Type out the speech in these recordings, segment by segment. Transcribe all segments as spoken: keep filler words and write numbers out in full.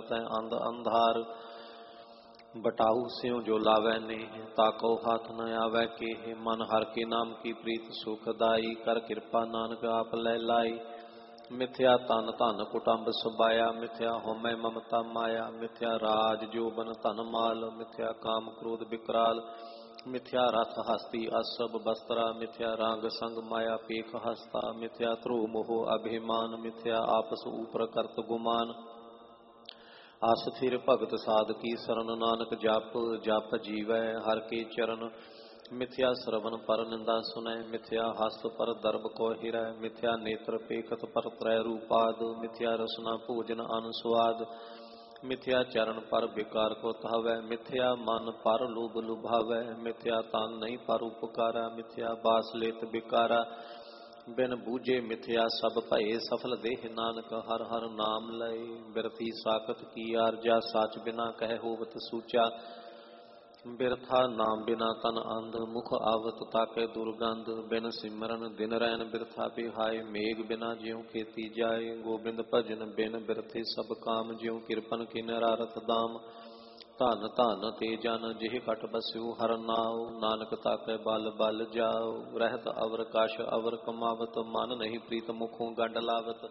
तै अंध अंधार। बटाऊ स्यों जो लावै नेह, ताको हाथ न आवै केह। मन हर के नाम की प्रीत सुखदाई, कर कृपा नानक आप लै लाई। मिथ्या तन धन कुटुंब सुबाया, मिथ्या होमै ममता माया। मिथ्या राज जोबन धन माल, मिथ्या काम क्रोध विकराल। मिथ्या रथ हस्ती असब बस्त्रा, मिथ्या रांग संग माया पेख हस्ता। मिथ्या ध्रुव मोह अभिमान, मिथ्या आपस ऊपर करत गुमान। आस्थिर भगत साध की शरण, नानक जप जप जीवै हर के चरण। मिथ्या श्रवण पर निंदा सुनै, मिथ्या हस्त पर दर्भ को हिरै। मिथ्या नेत्र पेखत पर त्रय रूपाद, मिथ्या रसना भोजन अनुस्वाद। मिथ्या चरण पर विकार को धावै, मिथ्या मन पर लोभ लुभावै। मिथ्या तन नहीं पर उपकारा, मिथ्या बास लेत बिकारा। बिन बूझे मिथ्या सब भये, सफल देह नानक हर हर नाम लय। बिरथी साकत की आरजा, साच बिना कह होवत सूचा। बिरथा नाम बिना तन अंध, मुख आवत ताके दुर्गंध। बिन सिमरन दिन रैन बिरथा बिहाय, मेघ बिना ज्यों खेती जाय। गोबिंद भजन बिन बिरथे सब काम, ज्यों किरपन की नरारथ दाम। धन धन ते जन जिह कट बस्यो हर नाव, नानक ताके बल बल जाओ। रहत अवर कश अवर कमावत, मन नहीं प्रीत मुखों गंड लावत।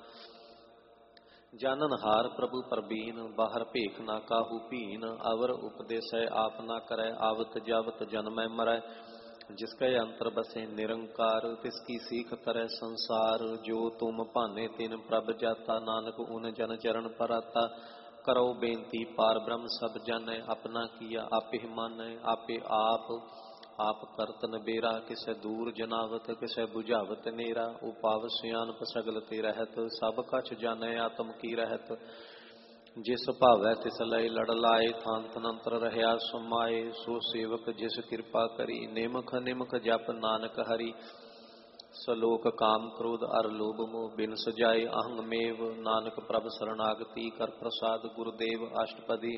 जानन हार प्रभु परबीन, बाहर भेख ना काहू पीन। अवर उपदेसै आप ना करै, आवत जावत जन्मै मरै। जिसके अंतर बसे निरंकार, तिसकी सीख तरह संसार। जो तुम भाने तिन प्रभ जाता, नानक उन जन चरण पराता। करो बेनती पार ब्रह्म सब जानै, अपना किया आपे मानै। आपे आप आप करत नबेरा, किसै दूर जनावत किसै बुझावत नेरा। उपाव सियानप सगल ते रहत, सब कछ जानै आत्म की रहत। जिस भावै तिस लय लड़ लाए, थान तनंतर रहया समाए। सो सेवक जिस कृपा करी, निमख निमख जप नानक हरि। सलोक काम क्रोध अर लोभ मोह, बिन सजाए अहंग मेव। नानक प्रभ शरणागति, कर प्रसाद गुरुदेव अष्टपदी।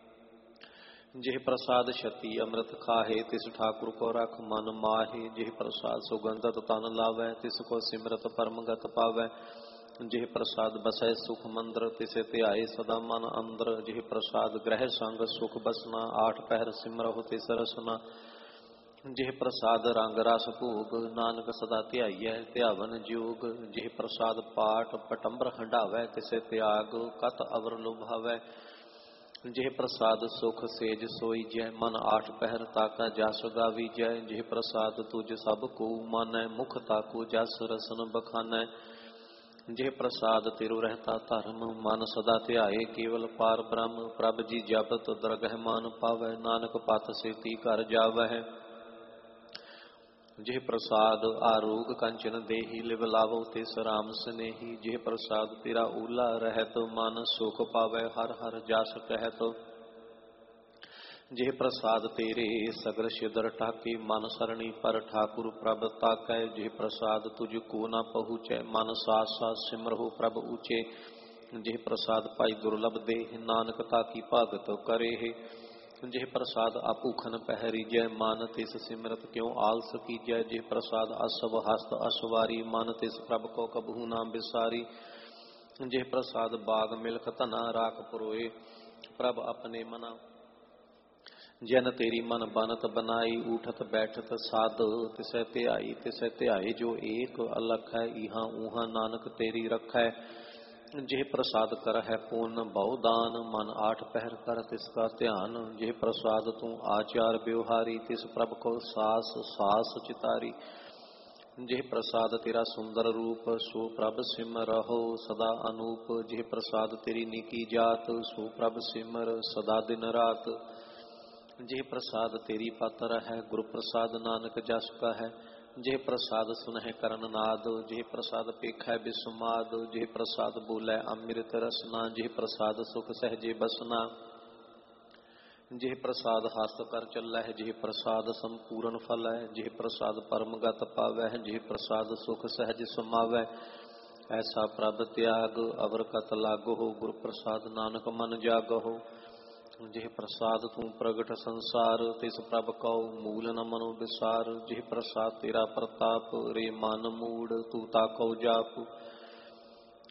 जिह प्रसाद छति अमृत खाहे, तिस ठाकुर को रख मन माहे। जिह प्रसाद सुगंधत तन लावै, तिसको सिमरत परम गत पावै। जिह प्रसाद बसै सुख मंद्र, तिसे ध्याए सदा मन अंदर। जिह प्रसाद ग्रह संग सुख बसना, आठ पहर सिमरहु तिस रसना। जिह प्रसाद रंग रस भोग, नानक सदा ध्याइयै ध्यावन जोग। जिह प्रसाद पाठ पटंबर हंडावै, तिसे त्याग कत अवर लुभावै। जिह प्रसाद सुख सेज सोई जय, मन आठ पहर ताका जस गावी जय। जिह प्रसाद तुझ सब को मानै, मुख ताको जस रसन बखानै। जिह प्रसाद तिरु रहता धर्म, मन सदा ध्याए केवल पार ब्रह्म। प्रभ जी जपत दरगह मान पावै, नानक पथ सेती घर जावै। जिह प्रसाद आरोग कंचन देही, लिव लावो तिस राम स्नेही। जिह प्रसाद तेरा ऊला रहत, मन सुख पावै हर हर जस कहत। जिह प्रसाद तेरे सगर सिदर ठाके, मन सरणी पर ठाकुर प्रभ ताकै। जिह प्रसाद तुझको न पहुँचै, मन सास सास सिमरहु प्रभ ऊचे। जिह प्रसाद पाई दुर्लभ देह, नानक ताकी भगत करे। जिह प्रसाद अभूखन पहरी जय, मान तिस सिमरत क्यों आलस कीजै। जिह प्रसाद असव हस्त असवारी, मन तिस प्रभ को कबहू ना बिसारी। जिह प्रसाद बाग मिलख तना राख पुरोए, प्रभ अपने मना। जन तेरी मन बनत बनाई, उठत बैठत साध तिसै ध्याई। तिसै ध्याई जो एक अलख है, इहाँ ऊहाँ नानक तेरी रखै। जिह प्रसाद कर है पूर्ण बहुदान, मन आठ पहर कर तिसका ध्यान। जिह प्रसाद तू आचार व्यवहारी, तिस प्रभ को सास सास चितारी। जिह प्रसाद तेरा सुंदर रूप, सो प्रभ सिमरहो सदा अनूप। जिह प्रसाद तेरी निकी जात, सो प्रभ सिमर सदा दिन रात। जिह प्रसाद तेरी पातर है, गुरु प्रसाद नानक जस का है। जिह प्रसाद सुनह करन नाद, जिह प्रसाद पेखै बिसुमाद। जिह प्रसाद बोलै अमृत रसना, जिह प्रसाद सुख सहजे बसना। जिह प्रसाद हस्त कर चलै, जिह प्रसाद संपूर्ण फलै। जिह प्रसाद परम गत पावै, जिह प्रसाद सुख सहज समावै। ऐसा प्रभ त्याग अवर कत लागो, गुरु प्रसाद नानक मन जागहो। जिह प्रसाद तू प्रगट संसार, तिस प्रभ कौ मूल न मनो विसार। जिह प्रसाद तेरा प्रताप, रे मन मूड तू ताकौ जाप।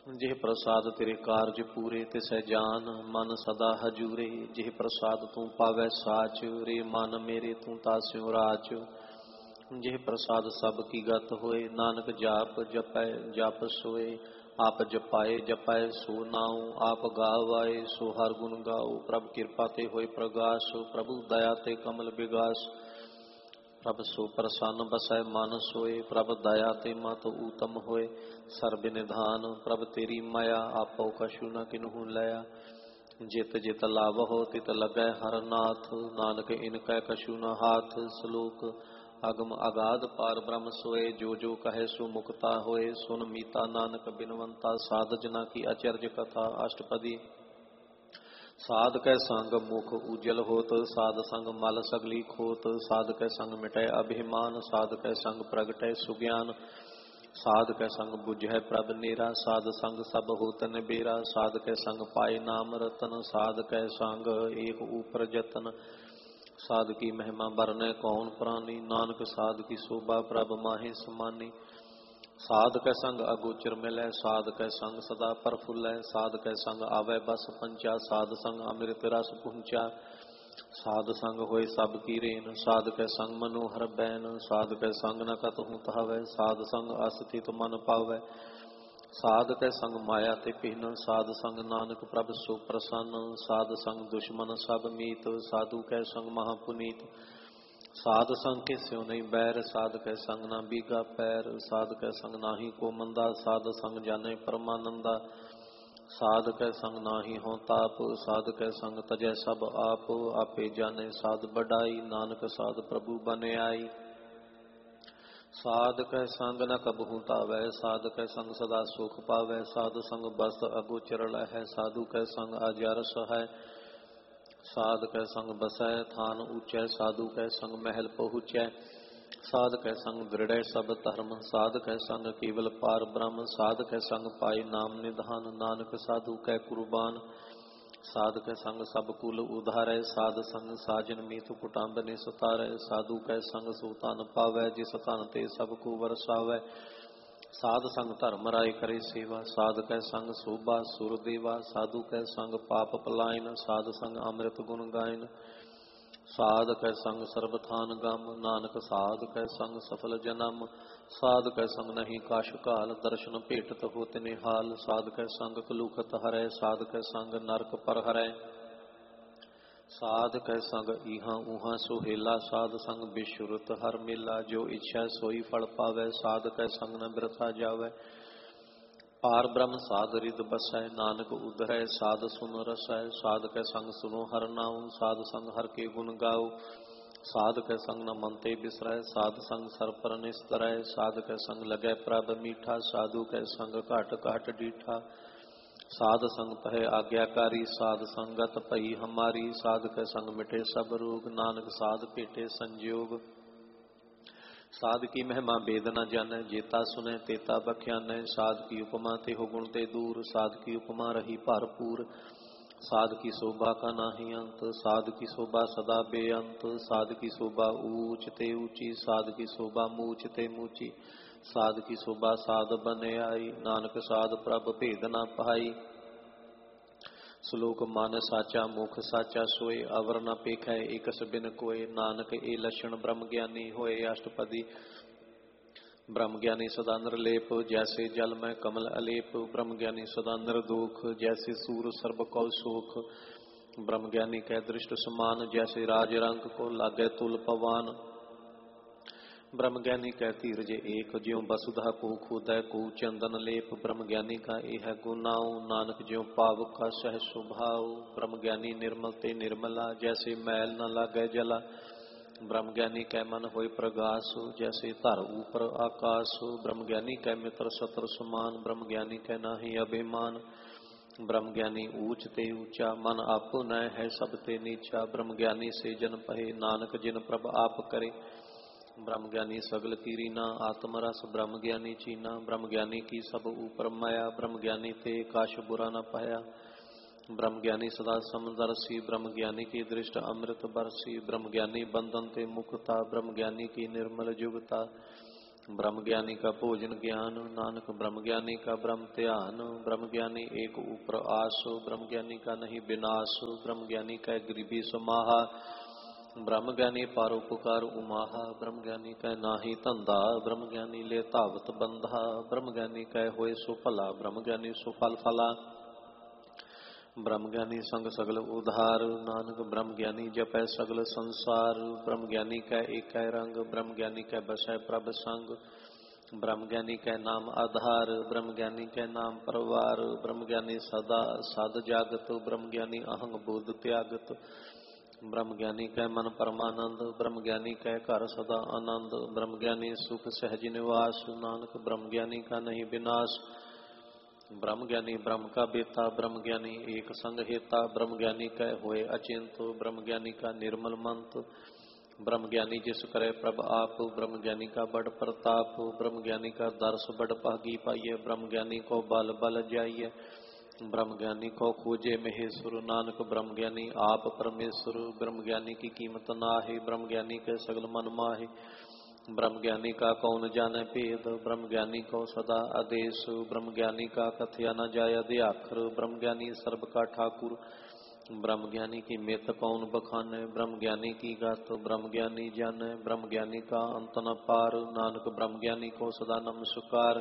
ਜਿਹ ਪ੍ਰਸਾਦ ਤੇਰੇ ਕਾਰਜ ਪੂਰੇ ਤਿਸੈ ਜਾਨ ਮਨ ਸਦਾ ਹਜੂਰੇ। ਜਿਹ ਪ੍ਰਸਾਦ ਤੂੰ ਪਾਵੈ ਸਾਚ ਰੇ ਮਨ ਮੇਰੇ ਤੂੰ ਤਾਸਿਉ ਰਾਚ। ਜਿਹ ਪ੍ਰਸਾਦ ਸਭ ਕੀ ਗਤ ਹੋਏ ਨਾਨਕ ਜਾਪ ਜਪੈ ਜਪ ਸੋਏ। ਆਪ ਜਪਾਏ ਜਪਾਏ ਸੋ ਨਾਉ ਆਪ ਗਾਵਾਏ ਸੋ ਹਰ ਗੁਣ ਗਾਓ। ਪ੍ਰਭ ਕਿਰਪਾ ਤੇ ਹੋਏ ਪ੍ਰਗਾਸ ਪ੍ਰਭੂ ਦਇਆ ਤੇ ਕਮਲ ਬਿਗਾਸ। ਪ੍ਰਭ ਸੋ ਪ੍ਰਸੰਨ ਬਸੈ ਮਨ ਸੋਏ ਪ੍ਰਭ ਦਇਆ ਤੇ ਮਤ ਊਤਮ ਹੋਏ। ਸਰਬ ਨਿਧਾਨ ਪ੍ਰਭ ਤੇਰੀ ਮਾਇਆ ਆਪੋ ਕਛੂ ਨ ਕਿਨਹੂ ਲਿਆ। ਜਿਤ ਜਿਤ ਲਾਵਹੁ ਤਿਤ ਲੱਗੈ ਹਰ ਨਾਥ ਨਾਨਕ ਇਨ ਕੈ ਕਛੂ ਨ ਹਾਥ। ਸਲੋਕ ਅਗਮ ਅਗਾਧ ਪਾਰ ਬ੍ਰਹਮ ਸੋਏ ਜੋ ਜੋ ਕਹੈ ਸੋ ਮੁਕਤਾ ਹੋਏ। ਸੁਨ ਮੀਤਾ ਨਾਨਕ ਬਿਨਵੰਤਾ ਸਾਧ ਜਨਾ ਕੀ ਅਚਰਜ ਕਥਾ। ਅਸ਼ਟਪਦੀ ਸਾਧ ਕੈ ਸੰਗ ਮੁਖ ਉਜਲ ਹੋਤ ਸਾਧ ਸੰਗ ਮਲ ਸਗਲੀ ਖੋਤ। ਸਾਧ ਕੈ ਸੰਗ ਮਿਟੈ ਅਭਿਮਾਨ ਸਾਧ ਕੈ ਸੰਗ ਪ੍ਰਗਟੈ ਸੁਗਿਆਨ। ਸਾਧ ਕੈ ਸੰਗ ਬੁਝੈ ਪ੍ਰਭ ਨੇਰਾ ਸਾਧ ਸੰਗ ਸਭ ਹੋਤ ਨਿਬੇਰਾ। ਸਾਧ ਕੈ ਸੰਗ ਪਾਏ ਨਾਮ ਰਤਨ ਸਾਧ ਕੈ ਸੰਗ ਏਕ ਊਪਰ ਜਤਨ। ਸਾਧ ਕੀ ਮਹਿਮਾ ਬਰਨੈ ਕੌਣ ਪ੍ਰਾਨੀ ਨਾਨਕ ਸਾਧ ਕੀ ਸ਼ੋਭਾ ਪ੍ਰਭ ਮਾਹੇ ਸਮਾਨੀ। ਸਾਧ ਕੈ ਸੰਗ ਅਗੋਚਰ ਮਿਲੈ ਸਾਧ ਕੈ ਸੰਗ ਸਦਾ ਪ੍ਰਫੁੱਲੈ। ਸਾਧ ਕੈ ਸੰਗ ਆਵੈ ਬਸ ਪੰਚਾ ਸਾਧ ਸੰਗ ਅੰਮ੍ਰਿਤ ਰਸ ਪੁੰਚਾ। ਸਾਧ ਸੰਗ ਹੋਏ ਸਭ ਕੀ ਰੇਨ ਸਾਧ ਕੈ ਸੰਗ ਮਨੋਹਰ ਬੈਨ। ਸਾਧ ਕੈ ਸੰਗ ਨ ਕਤਹੂ ਧਾਵੈ ਸਾਧ ਸੰਗ ਅਸਥਿਤ ਮਨ ਪਾਵੈ। ਸਾਧ ਕੈ ਸੰਗ ਮਾਇਆ ਤੇ ਪਿਹਨ ਸਾਧ ਸੰਗ ਨਾਨਕ ਪ੍ਰਭ ਸੋ ਪ੍ਰਸੰਨ। ਸਾਧ ਸੰਗ ਦੁਸ਼ਮਨ ਸਭ ਮੀਤ ਸਾਧੂ ਕੈ ਸੰਗ ਮਹਾ ਪੁਨੀਤ। ਸਾਧ ਸੰਗ ਕੇ ਸਿਉ ਨਹੀਂ ਬੈਰ ਸਾਧ ਕੈ ਸੰਗ ਨਾ ਬੀਗਾ ਪੈਰ। ਸਾਧ ਕੈ ਸੰਗ ਨਾਹੀ ਕੋ ਮੰਦਾ ਸਾਧ ਸੰਗ ਜਾਣੈ ਪਰਮਾਨੰਦਾ। ਸਾਧ ਕੈ ਸੰਗ ਨਾਹੀ ਹੋਂ ਤਾਪ ਸਾਧ ਕੈ ਸੰਗ ਤਜੈ ਸਭ ਆਪ। ਆਪੇ ਜਾਣੈ ਸਾਧ ਬਡਾਈ ਨਾਨਕ ਸਾਧ ਪ੍ਰਭੂ ਬਨ ਆਈ। ਸਾਧ ਕੈ ਸੰਗ ਨ ਕਬਹੂ ਧਾਵੈ ਸਾਧ ਕੈ ਸੰਗ ਸਦਾ ਸੁਖ ਪਾਵੈ। ਸਾਧ ਸੰਗ ਬਸਤ ਅਗੋਚਰ ਲਹੈ ਸਾਧੂ ਕੈ ਸੰਗ ਅਜਰ ਸਹੈ। ਸਾਧ ਕੈ ਸੰਗ ਬਸੈ ਥਾਨ ਊਚੈ ਸਾਧੂ ਕੈ ਸੰਗ ਮਹਿਲ ਪਹੁੰਚੈ। ਸਾਧ ਕੈ ਸੰਗ ਦ੍ਰਿੜੈ ਸਭ ਧਰਮ ਸਾਧ ਕੈ ਸੰਗ ਕੇਵਲ ਪਾਰ ਬ੍ਰਹਮ। ਸਾਧ ਕੈ ਸੰਗ ਪਾਏ ਨਾਮ ਨਿਧਾਨ ਨਾਨਕ ਸਾਧੂ ਕੈ ਕੁਰਬਾਨ। ਸਾਧ ਕੈ ਸੰਗ ਸਭ ਕੁਲ ਉਧਾਰੈ ਸਾਧ ਸੰਗ ਸਾਜਨ ਮੀਤ ਕੁਟੰਬ ਨਿ ਸਤਾਰੈ। ਸਾਧੂ ਕੈ ਸੰਗ ਸੋ ਧਨ ਪਾਵੈ ਜਿਸ ਧਨ ਤੇ ਸਭ ਕੋ ਵਰਸਾਵੈ। ਸਾਧ ਸੰਗ ਧਰਮ ਰਾਇ ਕਰੇ ਸੇਵਾ ਸਾਧ ਕੈ ਸੰਗ ਸੋਭਾ ਸੁਰ ਦੇਵਾ। ਸਾਧੂ ਕੈ ਸੰਗ ਪਾਪ ਪਲਾਇਨ ਸਾਧ ਸੰਗ ਅੰਮ੍ਰਿਤ ਗੁਣ ਗਾਇਨ। ਸਾਧ ਕੈ ਸੰਗ ਸਰਬ ਥਾਨ ਗਮ ਨਾਨਕ ਸਾਧ ਕੈ ਸੰਗ ਸਫਲ ਜਨਮ। ਸਾਧ ਕੈ ਸੰਗ ਨਹੀਂ ਕਾਸ਼ ਕਾਲ ਦਰਸ਼ਨ ਭੇਟਤ ਹੋਤ ਨਿਹਾਲ। ਸਾਧ ਕੈ ਸੰਗ ਕਲੂਖਤ ਹਰੈ ਸਾਧ ਕੈ ਸੰਗ ਨਰਕ ਪਰ ਹਰੈ। ਸਾਧ ਕੈ ਸੰਗ ਇਹਾਂ ਉਹਾਂ ਸੁਹੇਲਾ ਸਾਧ ਸੰਗ ਬਿਸ਼ੁਰਤ ਹਰ ਮੇਲਾ। ਜੋ ਇੱਛਾ ਸੋਈ ਫਲ ਪਾਵੈ ਸਾਧ ਕੈ ਸੰਗ ਨ ਬਿਰਥਾ ਜਾਵੈ। ਪਾਰ ਬ੍ਰਹਮ ਸਾਧ ਰਿਦ ਬਸੈ ਨਾਨਕ ਉਧਰੈ ਸਾਧ ਸੁਨ ਰਸੈ। ਸਾਧ ਕੈ ਸੰਗ ਸੁਨੋ ਹਰ ਨਾਉ ਸਾਧ ਸੰਗ ਹਰ ਕੇ ਗੁਣ ਗਾਓ। ਸਾਧ ਕੈ ਸੰਗ ਨ ਮਨ ਤੇ ਬਿਸਰੈ ਸਾਧ ਸੰਗ ਸਰ ਪਰ ਨਿਸਤਰੈ। ਸਾਧ ਕੈ ਸੰਗ ਲਗੈ ਪ੍ਰਭ ਮੀਠਾ ਸਾਧੂ ਕੈ ਸੰਗ ਘਟ ਘਟ ਡੀਠਾ। ਸਾਧ ਸੰਗ ਤਹੈ ਆਗਿਆਕਾਰੀ ਸਾਧ ਸੰਗਤ ਭਈ ਹਮਾਰੀ। ਸਾਧ ਕੈ ਸੰਗ ਮਿਟੇ ਸਭ ਰੋਗ ਨਾਨਕ ਸਾਧ ਭੇਟੇ ਸੰਜੋਗ। ਸਾਧ ਕੀ ਮਹਿਮਾ ਬੇਦ ਨ ਜਾਣੈ ਜੇਤਾ ਸੁਨੈ ਤੇਤਾ ਬਖਿਆਨੈ। ਸਾਧ ਕੀ ਉਪਮਾ ਤੇ ਹੋ ਗੁਣ ਤੇ ਦੂਰ ਸਾਧ ਕੀ ਉਪਮਾ ਰਹੀ ਭਰਪੂਰ। ਸਾਧ ਕੀ ਸ਼ੋਭਾ ਕਾ ਨਾਹੀ ਅੰਤ ਸਾਧ ਕੀ ਸ਼ੋਭਾ ਸਦਾ ਬੇਅੰਤ। ਸਾਧ ਕੀ ਸ਼ੋਭਾ ਊਚ ਤੇ ਊਚੀ ਸਾਧ ਕੀ ਸ਼ੋਭਾ ਮੂਚ ਤੇ ਮੂਚੀ। ਸਾਧ ਕੀ ਸ਼ੋਭਾ ਸਾਧ ਬਨ ਆਈ ਨਾਨਕ ਸਾਧ ਪ੍ਰਭ ਭੇਦ ਨ ਪਾਈ। ਸ਼ਲੋਕ ਮਨ ਸਾਚਾ ਮੁਖ ਸਾਚਾ ਸੋਏ ਅਵਰ ਨ ਪੇਖੈ ਏਕਸ ਬਿਨ ਕੋਏ। ਨਾਨਕ ਇਹ ਲਛਣ ਬ੍ਰਹਮ ਗਿਆਨੀ ਹੋਏ। ਅਸ਼ਟਪਦੀ ਬ੍ਰਹਮ ਗਿਆਨੀ ਸਦਾ ਨਿਰਲੇਪ ਜੈਸੇ ਜਲ ਮੈਂ ਕਮਲ ਅਲੇਪ। ਬ੍ਰਹਮ ਗਿਆਨੀ ਸਦਾ ਨਿਰਦੋਖ ਜੈਸੇ ਸੂਰ ਸਰਬ ਕਉ ਸੋਖ। ਬ੍ਰਹਮ ਗਿਆਨੀ ਕੈ ਦ੍ਰਿਸ਼ਟ ਸਮਾਨ ਜੈਸੇ ਰਾਜ ਰੰਗ ਕੋ ਲਾਗੈ ਤੁਲ ਪਵਾਨ। ब्रह्म ज्ञानी कह धीरज एक ज्यों वसुधा को खोदै को चंदन लेप। ब्रह्म ज्ञानी का यह गुनाओ नानक ज्यों पाव का सह स्वभाव। ब्रह्म ज्ञानी निर्मल ते निर्मला जैसे मैल न लागै जला। ब्रह्म ज्ञानी कै मन होय प्रगास जैसे धर ऊपर आकाश। ब्रह्म ज्ञानी कै मित्र सत्र समान ब्रह्म ज्ञानी कै नाहि अभिमान। ब्रह्म ज्ञानी ऊच ते ऊंचा मन आपो न है सब ते नीचा। ब्रह्म ज्ञानी से जन पहे नानक जिन प्रभ आप करे। ब्रह्म ज्ञानी सगल की रीना आत्म रस ब्रह्म ज्ञानी चीना। ब्रह्म ज्ञानी की सब ऊपर माया ब्रह्म ज्ञानी ते काश बुरा न पाया। ब्रह्म ज्ञानी सदा समदर्शी ब्रह्म ज्ञानी की दृष्ट अमृत बरसी। ब्रह्म ज्ञानी बंधन ते मुक्ता ब्रह्म ज्ञानी की निर्मल जुगता। ब्रह्म ज्ञानी का भोजन ज्ञान, नानक ब्रह्म ज्ञानी का ब्रह्म ध्यान। ब्रह्म ज्ञानी एक ऊपर आस, ब्रह्म ज्ञानी का नहीं विनाश। ब्रह्म ज्ञानी का गरीबी समाहा, ब्रह्म ज्ञानी परोपकार उमाहा। ब्रह्म ज्ञानी कह नाही धंधा, ब्रह्म ज्ञानी ले धावत बंधा। ब्रह्म ज्ञानी कह होए सो भला, ब्रह्म ज्ञानी सो फल फला। ब्रह्म ज्ञानी संग सगल उधार, नानक ब्रह्म ज्ञानी जपै सगल संसार। ब्रह्म ज्ञानी कह एक रंग, ब्रह्म ज्ञानी कह बसै प्रभ संग। ब्रह्म ज्ञानी कह नाम आधार, ब्रह्म ज्ञानी कह नाम परवार। ब्रह्म ज्ञानी सदा साध जागत, ब्रह्म ज्ञानी अहंग बोध त्यागत। ब्रह्म ज्ञानी कह मन परमानंद, ब्रह्म ज्ञानी कह घर सदा आनंद। ब्रह्म ज्ञानी सुख सहज निवास, नानक ब्रह्म ज्ञानी का नहीं विनाश। ब्रह्म ज्ञानी ब्रह्म का बेता, ब्रह्म ज्ञानी एक संग हेता। ब्रह्म ज्ञानी कह होए अचिंत, ब्रह्म ज्ञानी का निर्मल मंत। ब्रह्म ज्ञानी जिस करे प्रभ आप, ब्रह्म ज्ञानी का बड़ प्रताप। ब्रह्म ज्ञानी का दर्श बड़ भागी पाइये, ब्रह्म ज्ञानी को बल बल जाइए। ब्रह्म ज्ञानी को खोजे महेश्वर, नानक ब्रह्म ज्ञानी आप परमेश्वर। ब्रह्म ज्ञानी की कीमत नाहि, ब्रह्म ज्ञानी के सगल मन माहि। ब्रह्म ज्ञानी का कौन जाने भेद, ब्रह्म ज्ञानी को सदा आदेश। ब्रह्म ज्ञानी का कथया न जाय अध्याखर, ब्रह्म ज्ञानी सर्ब का ठाकुर। ब्रह्म ज्ञानी की मित कौन बखाने, ब्रह्म ज्ञानी की गात ब्रह्म ज्ञानी जाने। ब्रह्म ज्ञानी का अंत न पार, नानक ब्रह्म ज्ञानी को सदा नमस्कार।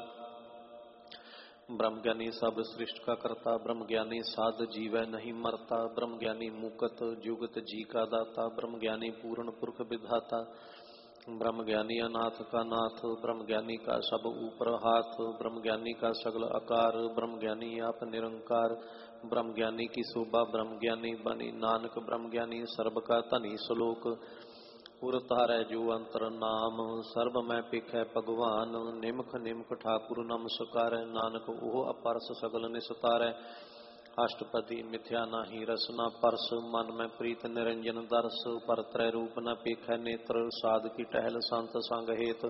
ब्रह्म ज्ञानी सब सृष्टि का करता, ब्रह्म ज्ञानी साध जीवै नहीं मरता। ब्रह्म ज्ञानी मुकत जुगत जी का दाता, ब्रह्म ज्ञानी पूर्ण पुरख विधाता। ब्रह्म ज्ञानी अनाथ का नाथ, ब्रह्म ज्ञानी का सब ऊपर हाथ। ब्रह्म ज्ञानी का सगल आकार, ब्रह्म ज्ञानी आप निरंकार। ब्रह्म ज्ञानी की शोभा ब्रह्म ज्ञानी बनी, नानक ब्रह्म ज्ञानी सर्ब का धनी। श्लोक उर तारै जो अंतर नाम, सर्ब मैं पिखै भगवान। निमख निमख ठाकुर नमस्कार, नानक ओह अपरस सगल निस्तारै। अष्टपदी मिथ्या नाही रसना परस, मन में प्रीत निरंजन दर्श। पर त्रय रूप न पेखै नेत्र, साध की टहल संत संग हेत।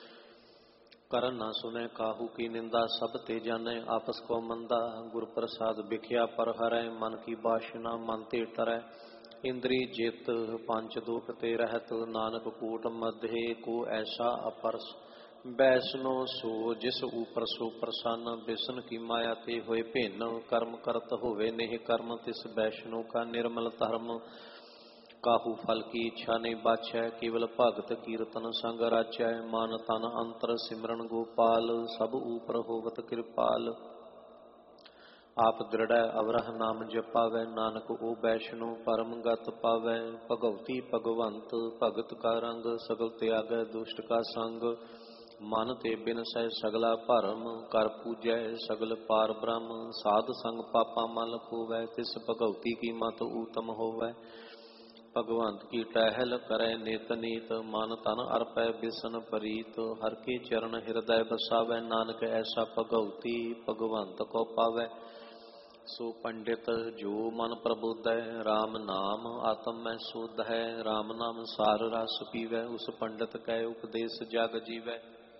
करन न सुने काहू की निंदा, सब ते जाने आपस को मंदा। गुर प्रसाद बिख्या पर हरै, मन की बासना मन ते टरै। इंद्री जित पंच दुख ते रहत, नानक कूट मध्य को ऐसा अपरस। वैष्णो सो जिस ऊपर सो प्रसन्न, विष्णु की माया ते होए भिन्न। कर्म करत होवे नेह कर्म, तिस वैष्णो का निर्मल धर्म। काहू फल की इच्छा नहीं बाछै, केवल भगत कीर्तन संग राचै। मान तन अंतर सिमरन गोपाल, सब ऊपर होवत कृपाल। आप दृढ़ अवरह नाम जपावै, नानक ओ वैष्णो परम गत पावै। भगवती भगवंत भगत का रंग, सगल त्यागै दुष्ट का संग। मन ते बिनसै सगला भरम, कर पूजै सगल पार ब्रह्म। साध संग पापा मल खोवै, तिस भगवती की मत उत्तम होवै। भगवंत की टहल करै नित नीत, मन तन अर्पै बिसन प्रीत। हर के चरण हृदय बसावै, नानक ऐसा भगवती भगवंत को पावै। सो पंडित जो मन प्रबोधै, राम नाम आत्म में शोध है। राम नाम सार रस पीवै, उस पंडित कै उपदेश जग जीवै।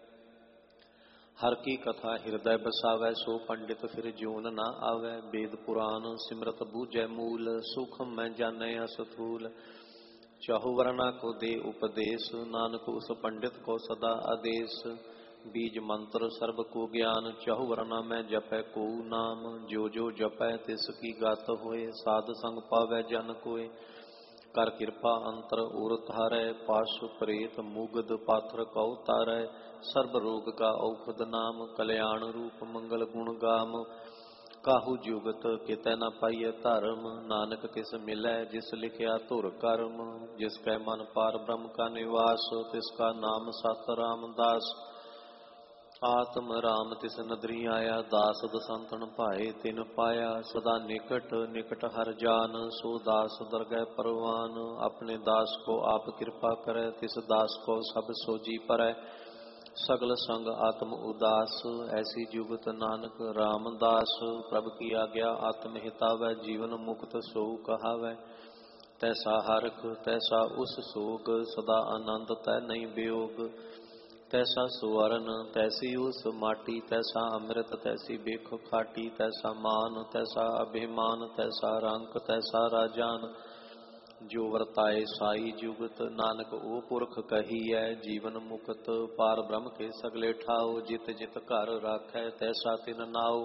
हर की कथा हृदय बसावै, सो पंडित फिर जोन न आवै। वेद पुराण सिमरत बूझै मूल, सूखम में जाने अस्थूल। चाहु वर्णा को दे उपदेश, नानक उस पंडित को सदा आदेश। बीज मंत्र सर्व को ज्ञान, चाहु वर्णा में जपै को नाम। जो जो जपै तिसकी गात होए, साध संग पावै जन कोय। कर कृपा अंतर उर धारै, पाशु प्रेत मुगद पाथर कौ तारै। सर्व रोग का औषध नाम, कल्याण रूप मंगल गुण गाम। काहू जुगत कितै न पाइय धर्म, नानक तिस मिलै जिस लिखिया धुर कर्म। जिसकै मन पार ब्रह्म का निवास, तिसका नाम सत रामदास। आत्म राम तिस नदरी आया, दास दसंतन भाए तिन पाया। सदा निकट निकट हर जान, सो दास दरगह परवान। अपने दास को आप कृपा करे, तिस दास को सब सोजी परै। सगल संग आत्म उदास, ऐसी जुगत नानक रामदास। प्रभु की आज्ञा आत्म हितावै, जीवन मुक्त सो कहावै। तैसा हरख तैसा उस सोग, सदा आनंद तै नहीं वियोग। तैसा सुवर्ण तैसी उस माटी, तैसा अमृत तैसी बेख खाटी। तैसा मान तैसा अभिमान, तैसा रंक तैसा राजान। ਜੋ ਵਰਤਾਏ ਸਾਈ ਜੁਗਤ, ਨਾਨਕ ਉਹ ਪੁਰਖ ਕਹੀਐ ਜੀਵਨ ਮੁਕਤ। ਪਾਰ ਬ੍ਰਹਮ ਕੇ ਸਗਲੇ ਠਾਓ, ਜਿਤ ਜਿਤ ਘਰ ਰਾਖੈ ਤੈਸਾ ਤਿਨ ਨਾਉ।